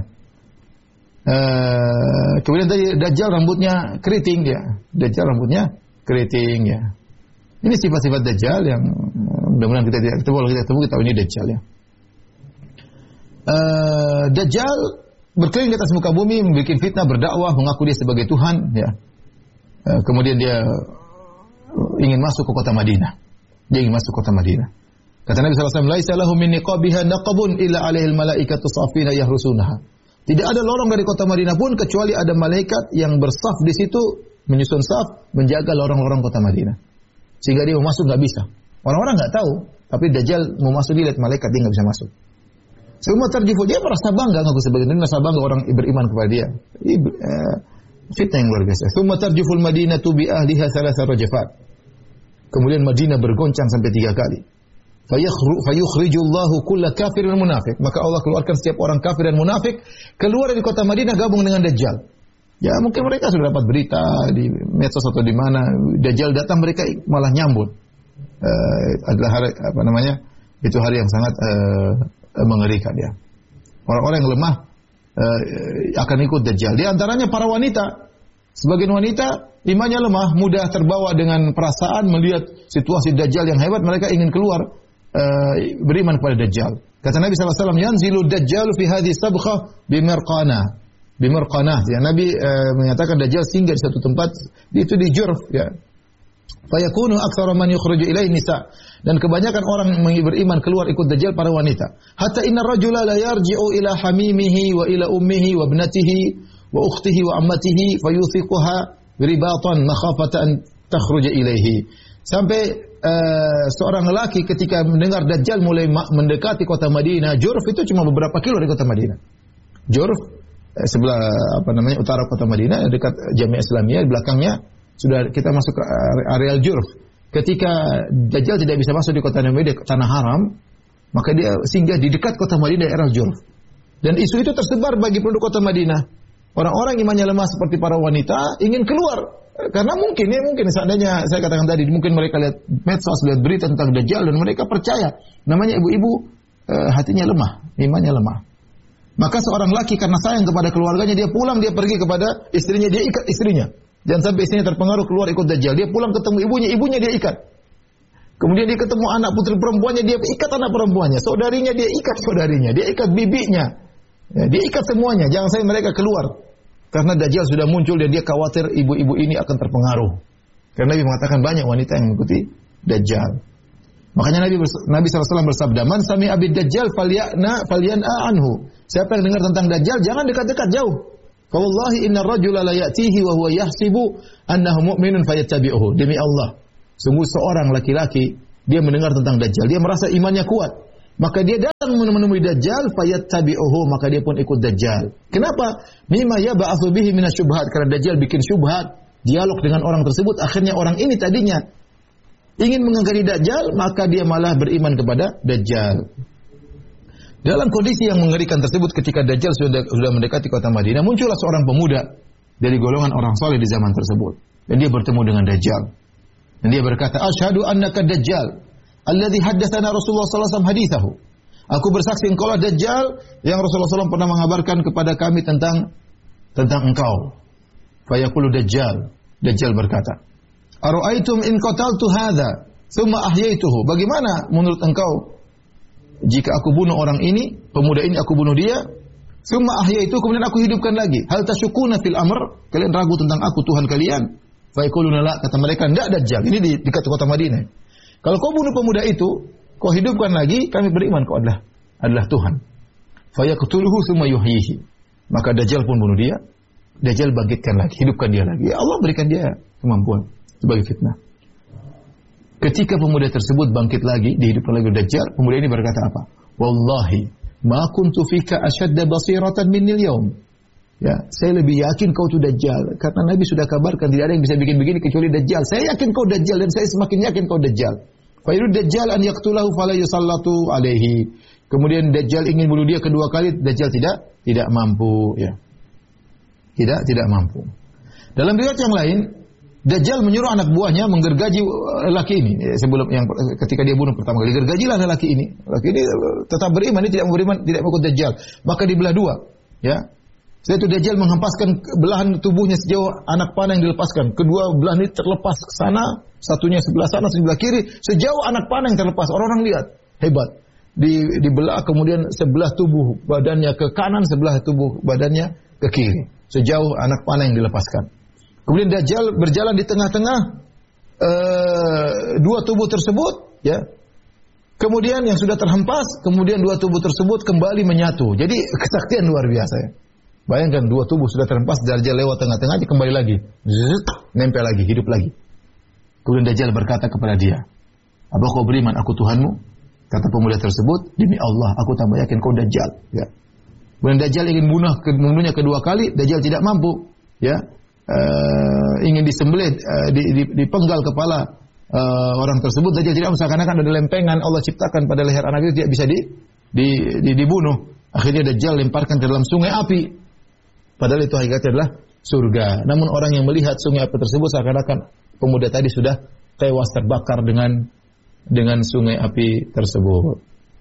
Kemudian tadi Dajjal rambutnya keriting, ya. Dajjal rambutnya keriting, ya. Ini sifat-sifat Dajjal yang mudah-mudahan kita tidak ketemu. Kalau kita ketemu, kita tahu ini Dajjal, ya. Dajjal berkeliling di atas muka bumi, membuat fitnah, berdakwah, mengaku dia sebagai Tuhan, ya. Kemudian dia ingin masuk ke kota Madinah. Dia ingin masuk ke kota Madinah. Kata Nabi SAW, "Laisa lahu min niqabiha naqabun illa 'alaihil malaikatu safina yahrusunaha." Tidak ada lorong dari kota Madinah pun kecuali ada malaikat yang bersaf di situ, menyusun saf, menjaga lorong-lorong kota Madinah. Sehingga dia mau masuk nggak bisa. Orang-orang nggak tahu, tapi Dajjal mau masuk, dia lihat malaikat, dia nggak bisa masuk. Semua terjifu, dia merasa bangga, ngaku sebagian merasa bangga orang beriman kepada dia. Fitnah yang luar biasa. Summa tarjuful Madinatu bi ahliha thalatha rajafat. Kemudian Madinah bergoncang sampai 3 kali. Fayukhrijullahu kulla kafir dan munafik. Maka Allah keluarkan setiap orang kafir dan munafik keluar dari kota Madinah gabung dengan Dajjal. Ya mungkin mereka sudah dapat berita di medsos atau di mana Dajjal datang, mereka malah nyambut. Adalah hari, itu hari yang sangat mengerikan, ya. Orang-orang yang lemah akan ikut Dajjal. Di antaranya para wanita. Sebagian wanita imannya lemah, mudah terbawa dengan perasaan melihat situasi Dajjal yang hebat, mereka ingin keluar beriman kepada Dajjal. Kata Nabi SAW, "Yanzilu Dajjal fi hadhihi sabkhah bimirqanah." Bimirqanah. Ya, Nabi menyatakan Dajjal singgah di satu tempat, itu di Jurf, ya. Fayakunu aktsara man yukhruju ilaihi nisa. Dan kebanyakan orang beriman keluar ikut Dajjal para wanita. Hatta inna rajula la yarji'u ila hamimihi wa ila ummihi wa ibnatihi wa ukhtihi wa ammatihi fayuthiquha biribatan makhafata an takhruja ilaihi. Sampai seorang lelaki ketika mendengar Dajjal mulai mendekati kota Madinah, Jurf itu cuma beberapa kilo dari kota Madinah. Jurf sebelah utara kota Madinah, dekat Jamiah Islamiyah, di belakangnya sudah kita masuk ke areal Jurf. Ketika Dajjal tidak bisa masuk di kota Madinah, tanah haram, maka dia singgah di dekat kota Madinah, daerah Jurf. Dan isu itu tersebar bagi penduduk kota Madinah. Orang-orang imannya lemah seperti para wanita ingin keluar. Karena mungkin seandainya saya katakan tadi, mungkin mereka lihat medsos, lihat berita tentang Dajjal dan mereka percaya. Namanya ibu-ibu hatinya lemah, imannya lemah. Maka seorang laki karena sayang kepada keluarganya, dia pulang, dia pergi kepada istrinya, dia ikat istrinya. Jangan sampai istrinya terpengaruh keluar ikut Dajjal. Dia pulang ketemu ibunya dia ikat. Kemudian dia ketemu anak putri perempuannya, dia ikat anak perempuannya. Saudarinya dia ikat saudarinya, dia ikat bibinya. Ya, dia ikat semuanya, jangan sampai mereka keluar. Karena Dajjal sudah muncul dan dia khawatir ibu-ibu ini akan terpengaruh. Karena Nabi mengatakan banyak wanita yang mengikuti Dajjal. Makanya Nabi SAW bersabda, "Man sami abid Dajjal falyan'a anhu." Siapa yang dengar tentang Dajjal, jangan dekat-dekat, jauh. Fa wallahi inna ar-rajula la ya'tihi wa huwa yahsibu annahu mu'minun fayattabi'uhu. Demi Allah, sungguh seorang laki-laki dia mendengar tentang Dajjal, dia merasa imannya kuat. Maka dia datang menemui Dajjal, fayattabi'uhu, maka dia pun ikut Dajjal. Kenapa? Mimma yab'atsu bihi minasyubhat, karena Dajjal bikin syubhat, dialog dengan orang tersebut, akhirnya orang ini tadinya ingin mengingkari Dajjal, maka dia malah beriman kepada Dajjal. Dalam kondisi yang mengerikan tersebut, ketika Dajjal sudah mendekati kota Madinah, muncullah seorang pemuda dari golongan orang saleh di zaman tersebut. Dan dia bertemu dengan Dajjal. Dan dia berkata, "Asyhadu annaka Dajjal, alladzi haddatsana Rasulullah sallallahu alaihi wasallam haditsahu." Aku bersaksi engkaulah Dajjal yang Rasulullah SAW pernah mengabarkan kepada kami tentang engkau. Fayaqulu Dajjal. Dajjal berkata, "Ara'aitum in qataltu hadza, thumma ahyaituhu?" Bagaimana menurut engkau jika aku bunuh orang ini, pemuda ini aku bunuh dia, thumma ahyaitu, kemudian aku hidupkan lagi. Hal tasyukuna fil amr? Kalian ragu tentang aku Tuhan kalian? Fayaquluna la, kata mereka, enggak Dajjal. Ini di dekat kota Madinah. Kalau kau bunuh pemuda itu, kau hidupkan lagi, kami beriman kau adalah Tuhan. Fayaqtuluhu thumma yuhyihi. Maka Dajjal pun bunuh dia. Dajjal bangkitkan lagi, hidupkan dia lagi. Ya Allah berikan dia kemampuan sebagai fitnah. Ketika pemuda tersebut bangkit lagi, dihidupkan lagi Dajjal, pemuda ini berkata apa? Wallahi, ma kuntu fika asyadda basiratan minnil yaum. Ya, saya lebih yakin kau itu Dajjal. Karena Nabi sudah kabarkan tidak ada yang bisa bikin begini kecuali Dajjal. Saya yakin kau Dajjal dan saya semakin yakin kau Dajjal. Fa yuridu Dajjal an yaqtulahu fala yusallatu alaihi. Kemudian Dajjal ingin bunuh dia kedua kali, Dajjal tidak mampu, ya. Tidak mampu. Dalam riwayat yang lain, Dajjal menyuruh anak buahnya menggergaji lelaki ini. Sebelum yang ketika dia bunuh pertama kali, gergajilah lelaki ini. Lelaki ini tetap beriman, dia tidak mau beriman, tidak mengikut Dajjal. Maka dibelah dua, ya. Setelah itu Dajjal menghempaskan belahan tubuhnya sejauh anak panah yang dilepaskan. Kedua belahan ini terlepas ke sana, satunya sebelah sana, sebelah kiri, sejauh anak panah yang terlepas. Orang-orang lihat, hebat. Dibelah kemudian sebelah tubuh badannya ke kanan, sebelah tubuh badannya ke kiri, sejauh anak panah yang dilepaskan. Kemudian Dajjal berjalan di tengah-tengah dua tubuh tersebut, ya. Kemudian yang sudah terhempas, kemudian dua tubuh tersebut kembali menyatu. Jadi kesaktian luar biasa, ya. Bayangkan dua tubuh sudah terhempas, Dajjal lewat tengah-tengahnya kembali lagi, nempel lagi, hidup lagi. Kemudian Dajjal berkata kepada dia, "Apa kau beriman aku Tuhanmu?" Kata pemuda tersebut, "Demi Allah, aku tambah yakin kau Dajjal." Ya. Kemudian Dajjal ingin membunuhnya kedua kali, Dajjal tidak mampu, ya. Ingin disembelih, dipenggal kepala orang tersebut, Dajjal tidak, seakan-akan ada lempengan Allah ciptakan pada leher anak itu, tidak bisa dibunuh. Akhirnya Dajjal lemparkan ke dalam sungai api. Padahal itu hakikatnya adalah surga. Namun orang yang melihat sungai api tersebut seakan-akan pemuda tadi sudah tewas terbakar dengan sungai api tersebut.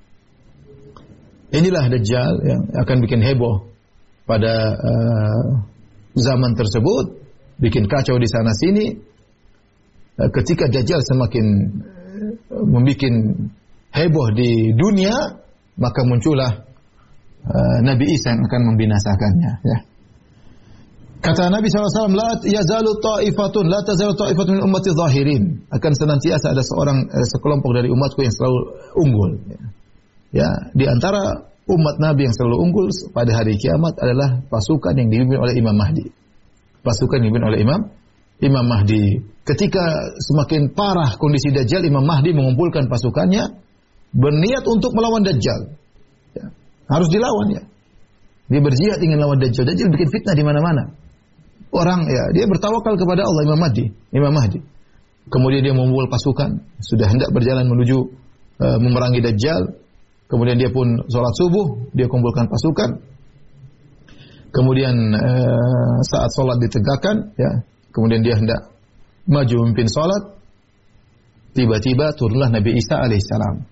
Inilah Dajjal yang akan bikin heboh pada zaman tersebut, bikin kacau di sana sini. Ketika Dajjal semakin membuat heboh di dunia, maka muncullah Nabi Isa yang akan membinasakannya, ya. Kata Nabi SAW, la yazalu ta'ifatun, la tazalu ta'ifatun min ummati zahirin. Akan senantiasa ada sekelompok dari umatku yang selalu unggul. Ya, di antara umat Nabi yang selalu unggul pada hari kiamat adalah pasukan yang dipimpin oleh Imam Mahdi. Pasukan yang dipimpin oleh Imam Mahdi. Ketika semakin parah kondisi Dajjal, Imam Mahdi mengumpulkan pasukannya berniat untuk melawan Dajjal. Ya, harus dilawan, ya. Dia berjihad ingin lawan Dajjal. Dajjal bikin fitnah di mana-mana. Orang, ya, dia bertawakal kepada Allah, Imam Mahdi. Kemudian dia membawa pasukan, sudah hendak berjalan menuju memerangi Dajjal. Kemudian dia pun sholat subuh, dia kumpulkan pasukan. Kemudian saat sholat ditegakkan, ya, kemudian dia hendak maju memimpin sholat. Tiba-tiba turunlah Nabi Isa alaihissalam.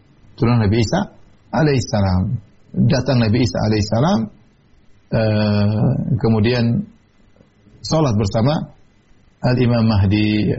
Datang Nabi Isa alaihissalam, kemudian salat bersama Al-Imam Mahdi.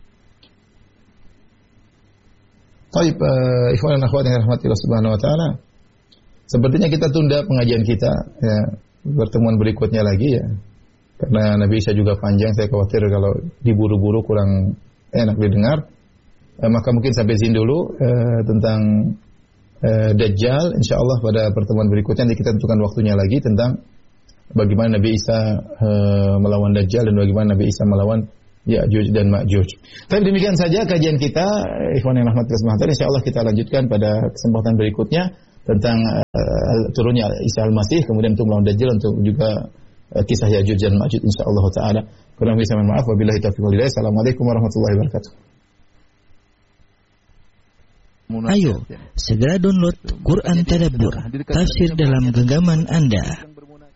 Baik, ikhwan dan akhwat yang dirahmati Allah Subhanahu wa taala. Sepertinya kita tunda pengajian kita, ya, pertemuan berikutnya lagi, ya. Karena Nabi Isa juga panjang, saya khawatir kalau diburu-buru kurang enak didengar. Maka mungkin sampai sini dulu tentang Dajjal. Insyaallah pada pertemuan berikutnya nanti kita tentukan waktunya lagi tentang bagaimana Nabi Isa melawan Dajjal dan bagaimana Nabi Isa melawan Ya'juj dan Ma'juj. Tapi demikian saja kajian kita, ikhwan yang rahmat Allah. Insyaallah kita lanjutkan pada kesempatan berikutnya tentang turunnya Isa Al-Masih, kemudian untuk melawan Dajjal, untuk juga kisah Ya'juj dan Ma'juj insyaallah taala. Kurang lebih saya mohon maaf, wabillahi taufiq wal hidayah. Assalamualaikum warahmatullahi wabarakatuh. Ayo, segera download Quran Tadabbur, tafsir dalam genggaman Anda.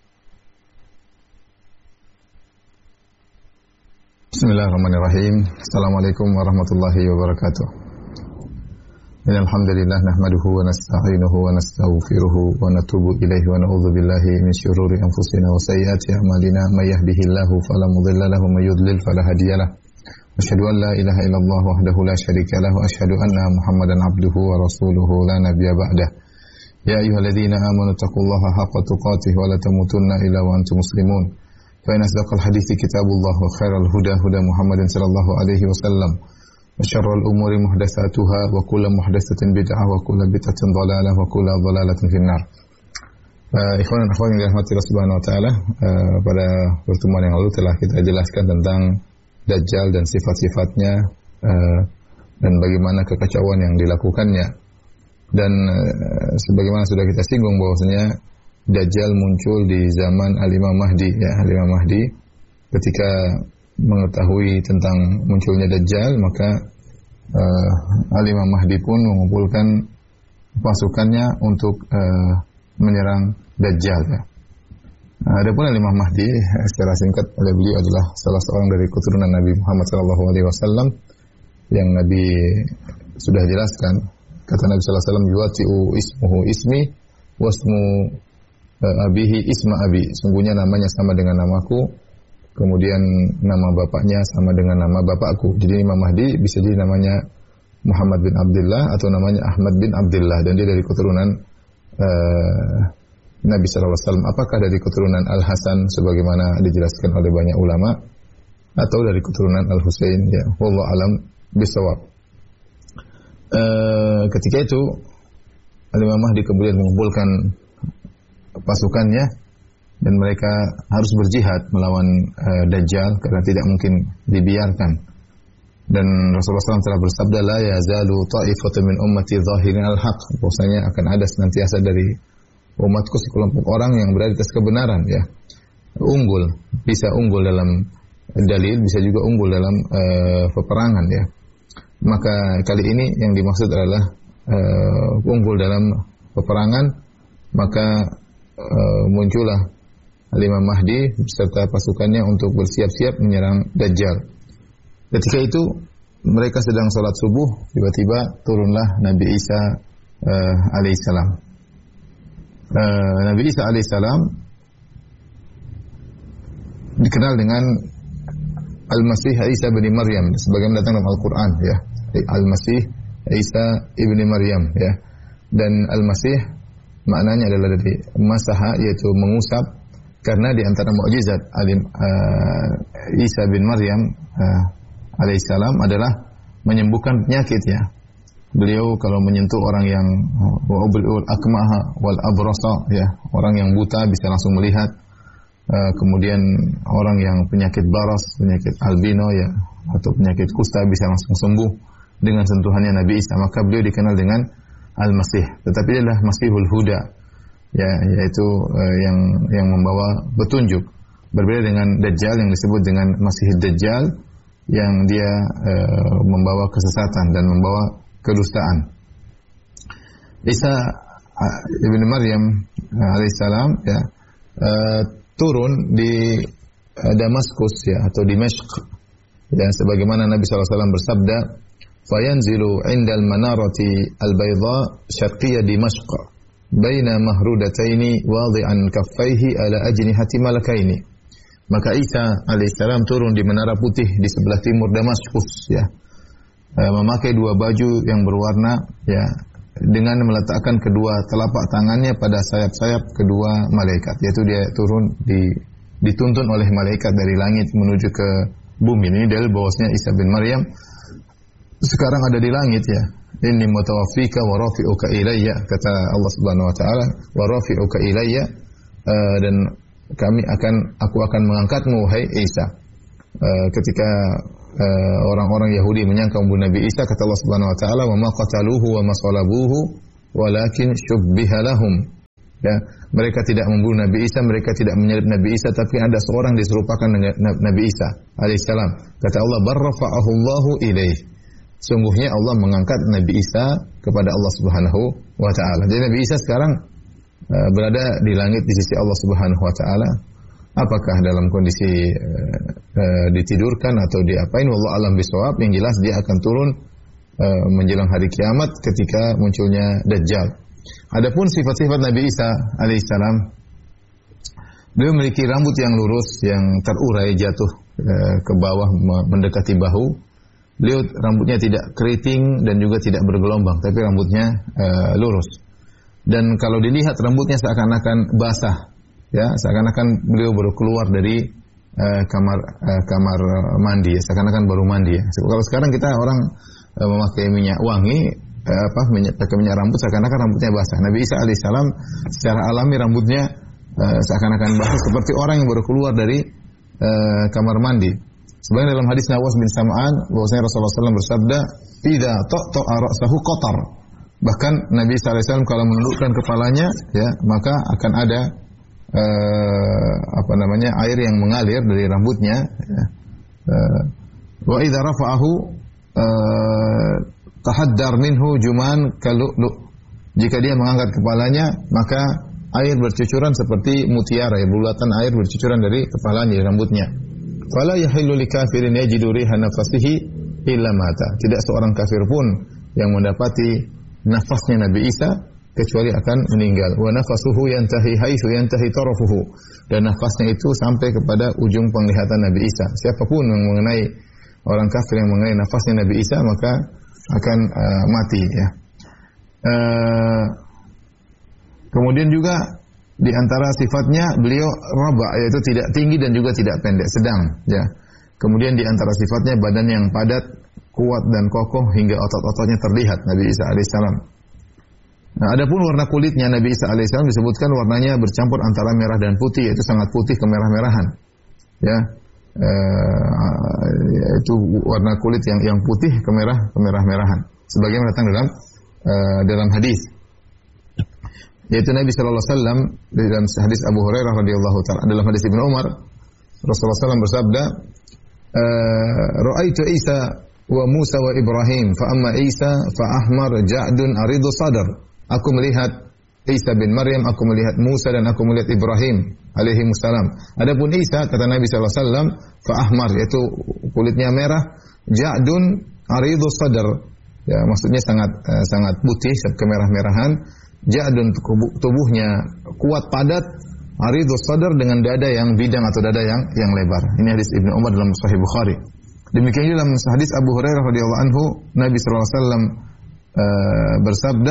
Bismillahirrahmanirrahim. Assalamualaikum warahmatullahi wabarakatuh. Alhamdulillah nahmaduhu wa nasta'inuhu wa nastaghfiruhu wa natubu ilaihi wa na'udzu billahi min syururi anfusina wa sayyiati a'malina may yahdihillahu fala mudilla lahu wa may yudlil fala hadiyalah. Asyhadu an la ilaha illallah wahdahu la syarika lahu wa asyhadu anna Muhammadan abduhu wa rasuluhu la nabiyya ba'dah. Ya ayyuhalladzina amanu taqullaha haqqa tuqatih wa la tamutunna illa wa antum muslimun. فإن أصدق الحديث كتاب الله وخير الهدى هدى محمد صلى الله عليه وسلم وشر الأمور محدثاتها وكل محدثة بدعة وكل بدعة ضلالة وكل ضلالة في النار. Ikhwan dan akhwat yang dirahmati Allah Subhanahu wa taala, pada pertemuan yang lalu telah kita jelaskan tentang Dajjal dan sifat-sifatnya dan bagaimana kekacauan yang dilakukannya. Dan sebagaimana sudah kita singgung bahwasanya Dajjal muncul di zaman Al-Imam Mahdi, ya, Al-Imam Mahdi ketika mengetahui tentang munculnya Dajjal, maka Al-Imam Mahdi pun mengumpulkan pasukannya untuk menyerang Dajjal, ya. Adapun Al-Imam Mahdi secara singkat oleh beliau adalah salah seorang dari keturunan Nabi Muhammad SAW yang Nabi sudah jelaskan. Kata Nabi SAW, yuwati'u ismuhu ismi wasmu abihi isma abi, sungguhnya namanya sama dengan namaku, kemudian nama bapaknya sama dengan nama bapakku. Jadi Imam Mahdi bisa jadi namanya Muhammad bin Abdullah atau namanya Ahmad bin Abdullah, dan dia dari keturunan Nabi SAW. Apakah dari keturunan Al-Hasan sebagaimana dijelaskan oleh banyak ulama, atau dari keturunan Al-Husain, ya, wallahu alam bisawab. Ketika itu Al-Imam Mahdi kemudian mengumpulkan pasukannya dan mereka harus berjihad melawan Dajjal karena tidak mungkin dibiarkan. Dan Rasulullah SAW telah bersabda, la yazalu ta'ifatun min ummati zahirin al-haq, bahwasanya akan ada senantiasa dari umatku sekelompok orang yang berada di atas kebenaran, ya. Unggul, bisa unggul dalam dalil, bisa juga unggul dalam peperangan, ya. Maka kali ini yang dimaksud adalah unggul dalam peperangan, maka muncullah Al-Imam Mahdi beserta pasukannya untuk bersiap-siap menyerang Dajjal. Ketika itu mereka sedang sholat subuh, tiba-tiba turunlah Nabi Isa alaihissalam. Nabi Isa alaihissalam dikenal dengan Al-Masih Isa bin Maryam, sebagaimana datang dalam Al-Quran, ya. Al-Masih Isa ibni Maryam, ya. Dan Al-Masih maknanya adalah dari masaha, yaitu mengusap, karena di antara mukjizat Isa bin Maryam alaihissalam adalah menyembuhkan penyakit, ya. Beliau kalau menyentuh orang yang wa'ubri'ul akmaha wal abrasa, ya, orang yang buta bisa langsung melihat, kemudian orang yang penyakit baras, penyakit albino, ya, atau penyakit kusta bisa langsung sembuh dengan sentuhannya Nabi Isa. Maka beliau dikenal dengan Al-Masih. Tetapi dia adalah Masihul Huda, ya, yaitu yang membawa petunjuk. Berbeda dengan Dajjal yang disebut dengan Masih Dajjal, yang dia membawa kesesatan dan membawa kedustaan. Isa ibn Maryam alaihissalam, ya, turun di Damaskus, ya, atau Dimashq, dan sebagaimana Nabi SAW bersabda, fayanzilu indal manarati al-bayda syarqiyya Dimashq baina mahrudataini wadi'an kaffaihi ala ajnihati malakaini. Maka Isa alaihissalam turun di menara putih di sebelah timur Damaskus, ya, memakai dua baju yang berwarna, ya, dengan meletakkan kedua telapak tangannya pada sayap-sayap kedua malaikat, yaitu dia turun dituntun oleh malaikat dari langit menuju ke bumi. Ini dalil bahwasanya Isa bin Maryam sekarang ada di langit, ya. Inni mutawaffika wa rafi'uka ilayya, kata Allah Subhanahu wa taala, wa rafi'uka ilayya, dan aku akan mengangkatmu wahai Isa. Ketika orang-orang Yahudi menyangka membunuh Nabi Isa, kata Allah Subhanahu wa taala, "Wa ma qataluhu wa ma salabuhu walakin syubbiha lahum." Ya, mereka tidak membunuh Nabi Isa, mereka tidak menyalib Nabi Isa, tapi ada seorang diserupakan dengan Nabi Isa alaihissalam. Kata Allah, "Barrafa'ahu Allahu ilaih." Sungguhnya Allah mengangkat Nabi Isa kepada Allah Subhanahu wa taala. Jadi Nabi Isa sekarang berada di langit di sisi Allah Subhanahu wa taala. Apakah dalam kondisi ditidurkan atau diapain, wallahu alam bisawab. Yang jelas dia akan turun menjelang hari kiamat ketika munculnya Dajjal. Adapun sifat-sifat Nabi Isa alaihissalam, beliau memiliki rambut yang lurus, yang terurai jatuh ke bawah mendekati bahu. Beliau rambutnya tidak keriting dan juga tidak bergelombang, tapi rambutnya lurus. Dan kalau dilihat rambutnya seakan-akan basah, ya, seakan-akan beliau baru keluar dari kamar mandi, seakan-akan baru mandi. Ya. Kalau sekarang kita orang memakai minyak wangi, pakai minyak rambut, seakan-akan rambutnya basah. Nabi Isa alaihissalam secara alami rambutnya seakan-akan basah, seperti orang yang baru keluar dari kamar mandi. Sebenarnya dalam hadis Nawas bin Sam'an, bahwasanya Rasulullah SAW bersabda, "Idza ta'ta'a ra'sahu qatar." Bahkan Nabi Isa alaihissalam kalau menundukkan kepalanya, ya, maka akan ada air yang mengalir dari rambutnya. Ya. Wa idza rafa'ahu tahaddar minhu juman kalu'lu'. Jika dia mengangkat kepalanya, maka air bercucuran seperti mutiara, ya, bulatan air bercucuran dari kepalanya, dari rambutnya. Fala yahillu likafirin yajidu riha nafasihi illa mata. Tidak seorang kafir pun yang mendapati nafasnya Nabi Isa kecuali akan meninggal. Wa nafasuhu yantahi haitsu yantahi tarafuhu. Dan nafasnya itu sampai kepada ujung penglihatan Nabi Isa. Siapapun yang mengenai orang kafir yang mengenai nafasnya Nabi Isa, maka akan mati, ya. Kemudian juga di antara sifatnya beliau raba, yaitu tidak tinggi dan juga tidak pendek, sedang, ya. Kemudian di antara sifatnya badan yang padat, kuat dan kokoh hingga otot-ototnya terlihat Nabi Isa alaihissalam. Nah, adapun warna kulitnya Nabi Isa alaihissalam disebutkan warnanya bercampur antara merah dan putih, yaitu sangat putih kemerah-merahan, ya. Itu warna kulit yang putih kemerah-merahan. Sebagaimana datang dalam hadis, yaitu Nabi sallallahu alaihi wasallam dalam hadis Abu Hurairah radhiyallahu taala, dalam hadis Ibnu Umar, Rasulullah SAW bersabda, "Ra'aitu Isa wa Musa wa Ibrahim, fa amma Isa fa ahmar ja'dun aridu sadar." Aku melihat Isa bin Maryam, aku melihat Musa dan aku melihat Ibrahim alaihi wassalam. Adapun Isa, kata Nabi sallallahu alaihi wasallam, fa ahmar, yaitu kulitnya merah, ja'dun aridu sadar. Ya, maksudnya sangat putih, kemerah-merahan. Ja'dun, tubuhnya kuat padat, aridu sadar, dengan dada yang bidang atau dada yang lebar. Ini hadis Ibnu Umar dalam Sahih Bukhari. Demikian juga dalam hadis Abu Hurairah radhiyallahu anhu, Nabi sallallahu alaihi wasallam bersabda,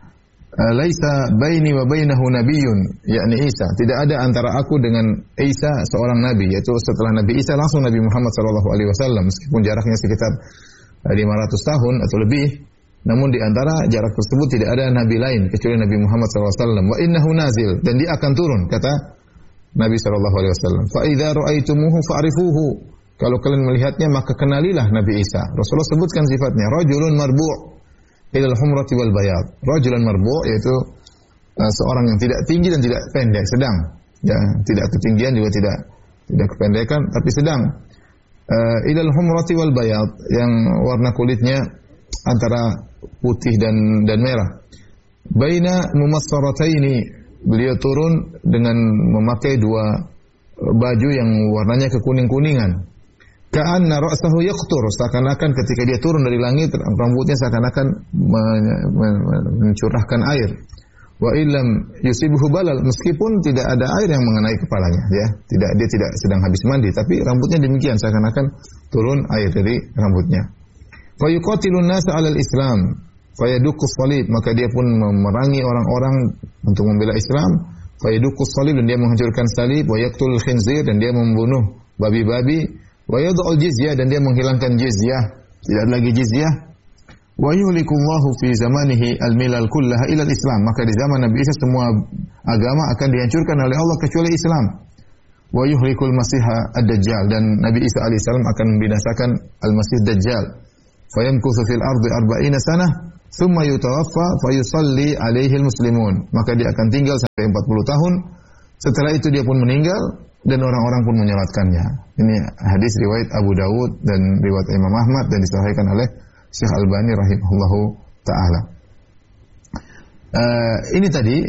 "Laisa baini wa bainahu nabiyyun," yakni Isa. Tidak ada antara aku dengan Isa seorang nabi, yaitu setelah Nabi Isa langsung Nabi Muhammad sallallahu alaihi wasallam, meskipun jaraknya sekitar 500 tahun atau lebih. Namun di antara jarak tersebut tidak ada nabi lain kecuali Nabi Muhammad sallallahu alaihi wasallam. Wa innahu nazil, dan dia akan turun, kata Nabi sallallahu alaihi wasallam. Fa idza ra'aitumuhu fa'rifuhu. Kalau kalian melihatnya maka kenalilah Nabi Isa. Rasulullah sebutkan sifatnya, rajulun marbu' ilal humrati wal bayad. Rajulan marbu' yaitu seorang yang tidak tinggi dan tidak pendek, sedang. Ya, tidak ketinggian juga tidak kependekan, tapi sedang. Ilal humrati wal bayad, yang warna kulitnya antara putih dan merah. Baina mumassarataini, beliau turun dengan memakai dua baju yang warnanya kekuning-kuningan. Ka'anna ra'sahu yaqtur, seakan-akan ketika dia turun dari langit rambutnya seakan-akan mencurahkan air. Wa illam yusibuhu balal, meskipun tidak ada air yang mengenai kepalanya, ya. Dia tidak sedang habis mandi, tapi rambutnya demikian, seakan-akan turun air dari rambutnya. Fa yuqatilun nasa 'alal Islam, fa yaduqqus salib, maka dia pun memerangi orang-orang untuk membela Islam. Fa yaduqqus salib, dan dia menghancurkan salib. Wa yaqtulul khinzir, dan dia membunuh babi-babi. Wa yad'ul jizyah, dan dia menghilangkan jizyah, tidak ada lagi jizyah. Wa yuhlikullahu fi zamanihi al-milal kullaha ila al-Islam, maka di zaman Nabi Isa semua agama akan dihancurkan oleh Allah kecuali Islam. wa yuhlikul masiha ad-dajjal, dan Nabi Isa alaihissalam akan membinasakan al-masih dajjal. Fayamkuthu fil ardi 40 sanah thumma yutawaffa fayusalli alaihi al-muslimun. Maka dia akan tinggal sampai 40 tahun. Setelah itu dia pun meninggal dan orang-orang pun menyolatkannya. Ini hadis riwayat Abu Dawud dan riwayat Imam Ahmad dan disahihkan oleh Syekh Albani rahimahullahu taala. Ini tadi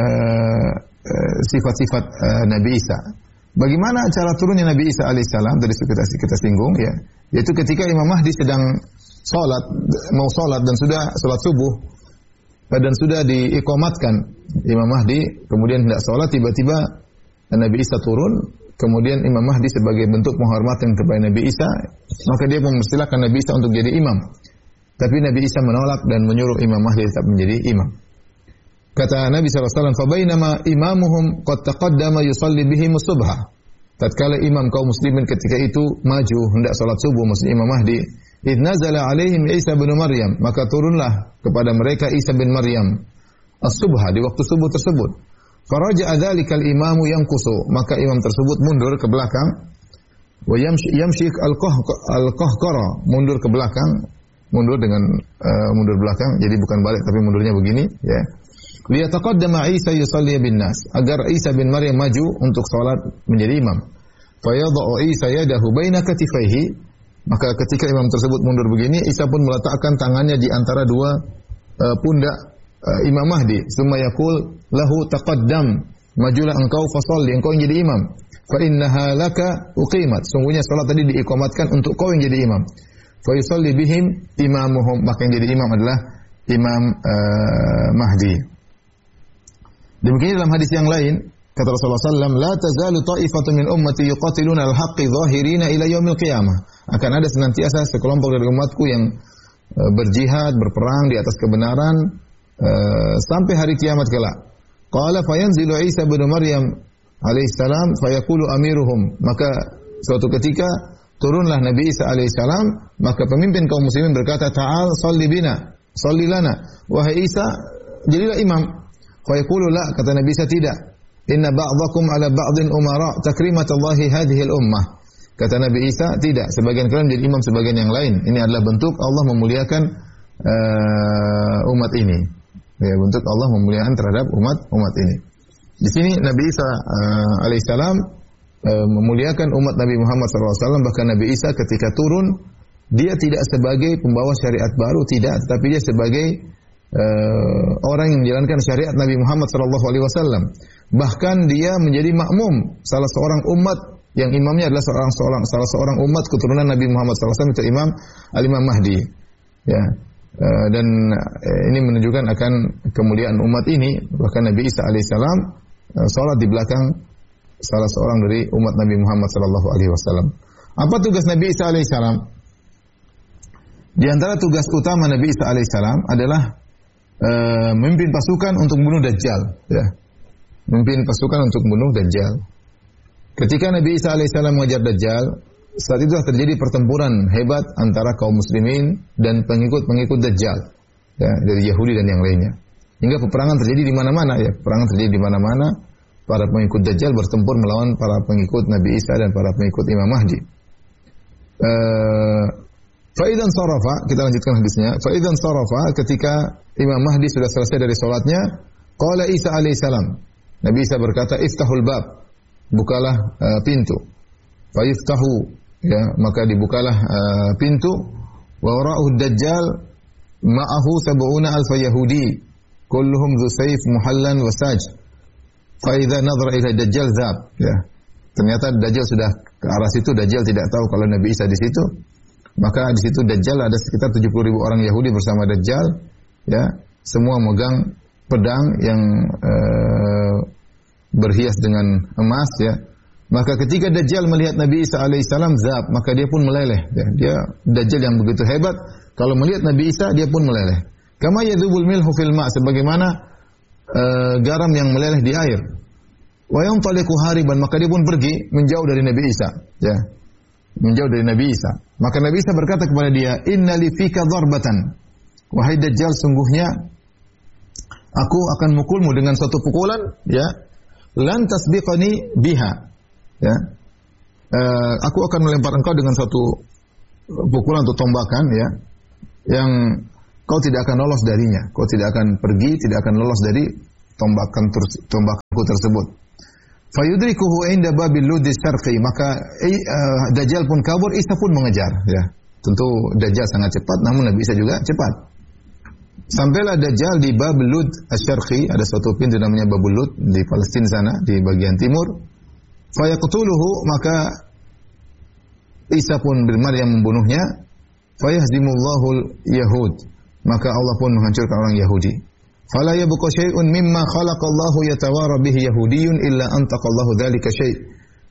sifat-sifat Nabi Isa. Bagaimana cara turunnya Nabi Isa alaihissalam? Dari kita singgung ya, yaitu ketika Imam Mahdi sedang mau sholat dan sudah sholat subuh dan sudah diiqamatkan Imam Mahdi, kemudian hendak sholat, tiba-tiba Nabi Isa turun, kemudian Imam Mahdi sebagai bentuk penghormatan kepada Nabi Isa, maka dia mempersilahkan Nabi Isa untuk jadi imam. Tapi Nabi Isa menolak dan menyuruh Imam Mahdi tetap menjadi imam. Kata Nabi SAW, فَبَيْنَمَا إِمَامُهُمْ قَدْ تَقَدَّمَ يُصَلِّ بِهِمُ الصُّبْحَ. Tatkala imam kaum muslimin ketika itu maju hendak salat subuh, maksudnya Imam Mahdi, إِذْ نَزَلَ عَلَيْهِمْ Isa bin Maryam, maka turunlah kepada mereka Isa bin Maryam as-subha, di waktu subuh tersebut. فَرَجَعَ ذَلِكَ الْإِمَامُ يَنْقُصُ, maka imam tersebut mundur ke belakang. وَيَمْشِي الْقَهْقَرَ, mundur ke belakang, mundur dengan mundur belakang, jadi bukan balik tapi mundurnya begini, ya. Liyataqaddama Isa yusalli bin nas, agar Isa bin Maryam maju untuk salat menjadi imam. Fayadha'u Isa yadahu baina katifaihi, maka ketika imam tersebut mundur begini, Isa pun meletakkan tangannya di antara dua pundak Imam Mahdi. Summa yaqul lahu taqaddam, majulah engkau fasalli, engkau yang jadi imam. Fa innaha laka uqimat, sungguhnya salat tadi diiqamatkan untuk kau yang jadi imam. Fa yusalli bihim imamuhum, maka yang jadi imam adalah Imam Mahdi. Demikian dalam hadis yang lain, kata Rasulullah SAW, la tazalu ta'ifatun min ummati yuqatiluna al-haqqi zahirina ila yaumil qiyamah. Akan ada senantiasa sekelompok dari umatku yang berjihad, berperang di atas kebenaran sampai hari kiamat kelak. Qala fayanzilu Isa bin Maryam alaihissalam fayaqulu amiruhum. Maka suatu ketika turunlah Nabi Isa alaihissalam, maka pemimpin kaum muslimin berkata, ta'al salli bina, salli lana. Wahai Isa, jadilah imam. Fayaqulu la, kata Nabi Isa, tidak. Inna ba'dakum ala ba'din umara takrimatallahi hadhil ummah. Kata Nabi Isa, tidak. Sebagian kalian menjadi imam sebagian yang lain. Ini adalah bentuk Allah memuliakan umat ini. Ya, bentuk Allah memuliakan terhadap umat ini. Di sini Nabi Isa alaihissalam memuliakan umat Nabi Muhammad SAW. Bahkan Nabi Isa ketika turun, dia tidak sebagai pembawa syariat baru, tidak. Tetapi dia sebagai orang yang menjalankan syariat Nabi Muhammad SAW. Bahkan dia menjadi makmum salah seorang umat yang imamnya adalah salah seorang umat keturunan Nabi Muhammad SAW, itu Imam Mahdi. Ya, dan ini menunjukkan akan kemuliaan umat ini. Bahkan Nabi Isa alaihissalam salat di belakang salah seorang dari umat Nabi Muhammad SAW. Apa tugas Nabi Isa alaihissalam? Di antara tugas utama Nabi Isa alaihissalam adalah memimpin pasukan untuk membunuh Dajjal, ya. Memimpin pasukan untuk membunuh Dajjal. Ketika Nabi Isa alaihissalam mengejar Dajjal, saat itu terjadi pertempuran hebat antara kaum muslimin dan pengikut-pengikut Dajjal, ya, dari Yahudi dan yang lainnya. Hingga peperangan terjadi di mana-mana, ya. Peperangan terjadi di mana-mana. Para pengikut Dajjal bertempur melawan para pengikut Nabi Isa dan para pengikut Imam Mahdi. Fa'idan sarafa, kita lanjutkan hadisnya. Fa'idan sarafa, ketika Imam Mahdi sudah selesai dari salatnya, qala Isa alaihissalam, Nabi Isa berkata, iftahul bab, bukalah pintu. Fayiftahu, ya, maka dibukalah pintu. Wa wara'uhu Dajjal ma'ahu 70,000 Yahudi, kulluhum dhu sayf muhallan wa saj. Fa idza nadhara ila Dajjal dzab, ya. Ternyata Dajjal sudah ke arah situ, Dajjal tidak tahu kalau Nabi Isa di situ. Maka di situ Dajjal ada sekitar 70,000 orang Yahudi bersama Dajjal, ya, semua megang pedang yang berhias dengan emas, ya. Maka ketika Dajjal melihat Nabi Isa alaihissalam zab, maka dia pun meleleh, ya. Dia Dajjal yang begitu hebat, kalau melihat Nabi Isa dia pun meleleh. Kama yadhubul milhu fil ma', sebagaimana garam yang meleleh di air. Wa yantaliqu hariban, maka dia pun pergi menjauh dari Nabi Isa, ya. Menjauh dari Nabi Isa. Maka Nabi Isa berkata kepada dia, "Inna li fika dharbatan." Wahai Dajjal, sungguhnya aku akan mukulmu dengan suatu pukulan, ya. Lan tasbiqani biha. ya, aku akan melempar engkau dengan satu pukulan atau tombakan, ya, yang kau tidak akan lolos darinya. Kau tidak akan pergi, tidak akan lolos dari tombakanku tersebut. Fayudrikuhu inda babil ludis syarqi, maka Dajjal pun kabur, Isa pun mengejar, ya. Tentu Dajjal sangat cepat, namun Nabi Isa juga cepat. Sampailah Dajjal di Babul Lud Asy-Syarqi, ada suatu pintu namanya Babul Lud di Palestina sana, di bagian timur. Fayaqtuluhu, maka Isa pun bermaksud membunuhnya. Fayahzimullahul Yahud, maka Allah pun menghancurkan orang Yahudi. Fala yabqa syai'un mimma khalaqallahu yatawara bihi yahudiyyun illa antaqallahu dzalika syai'.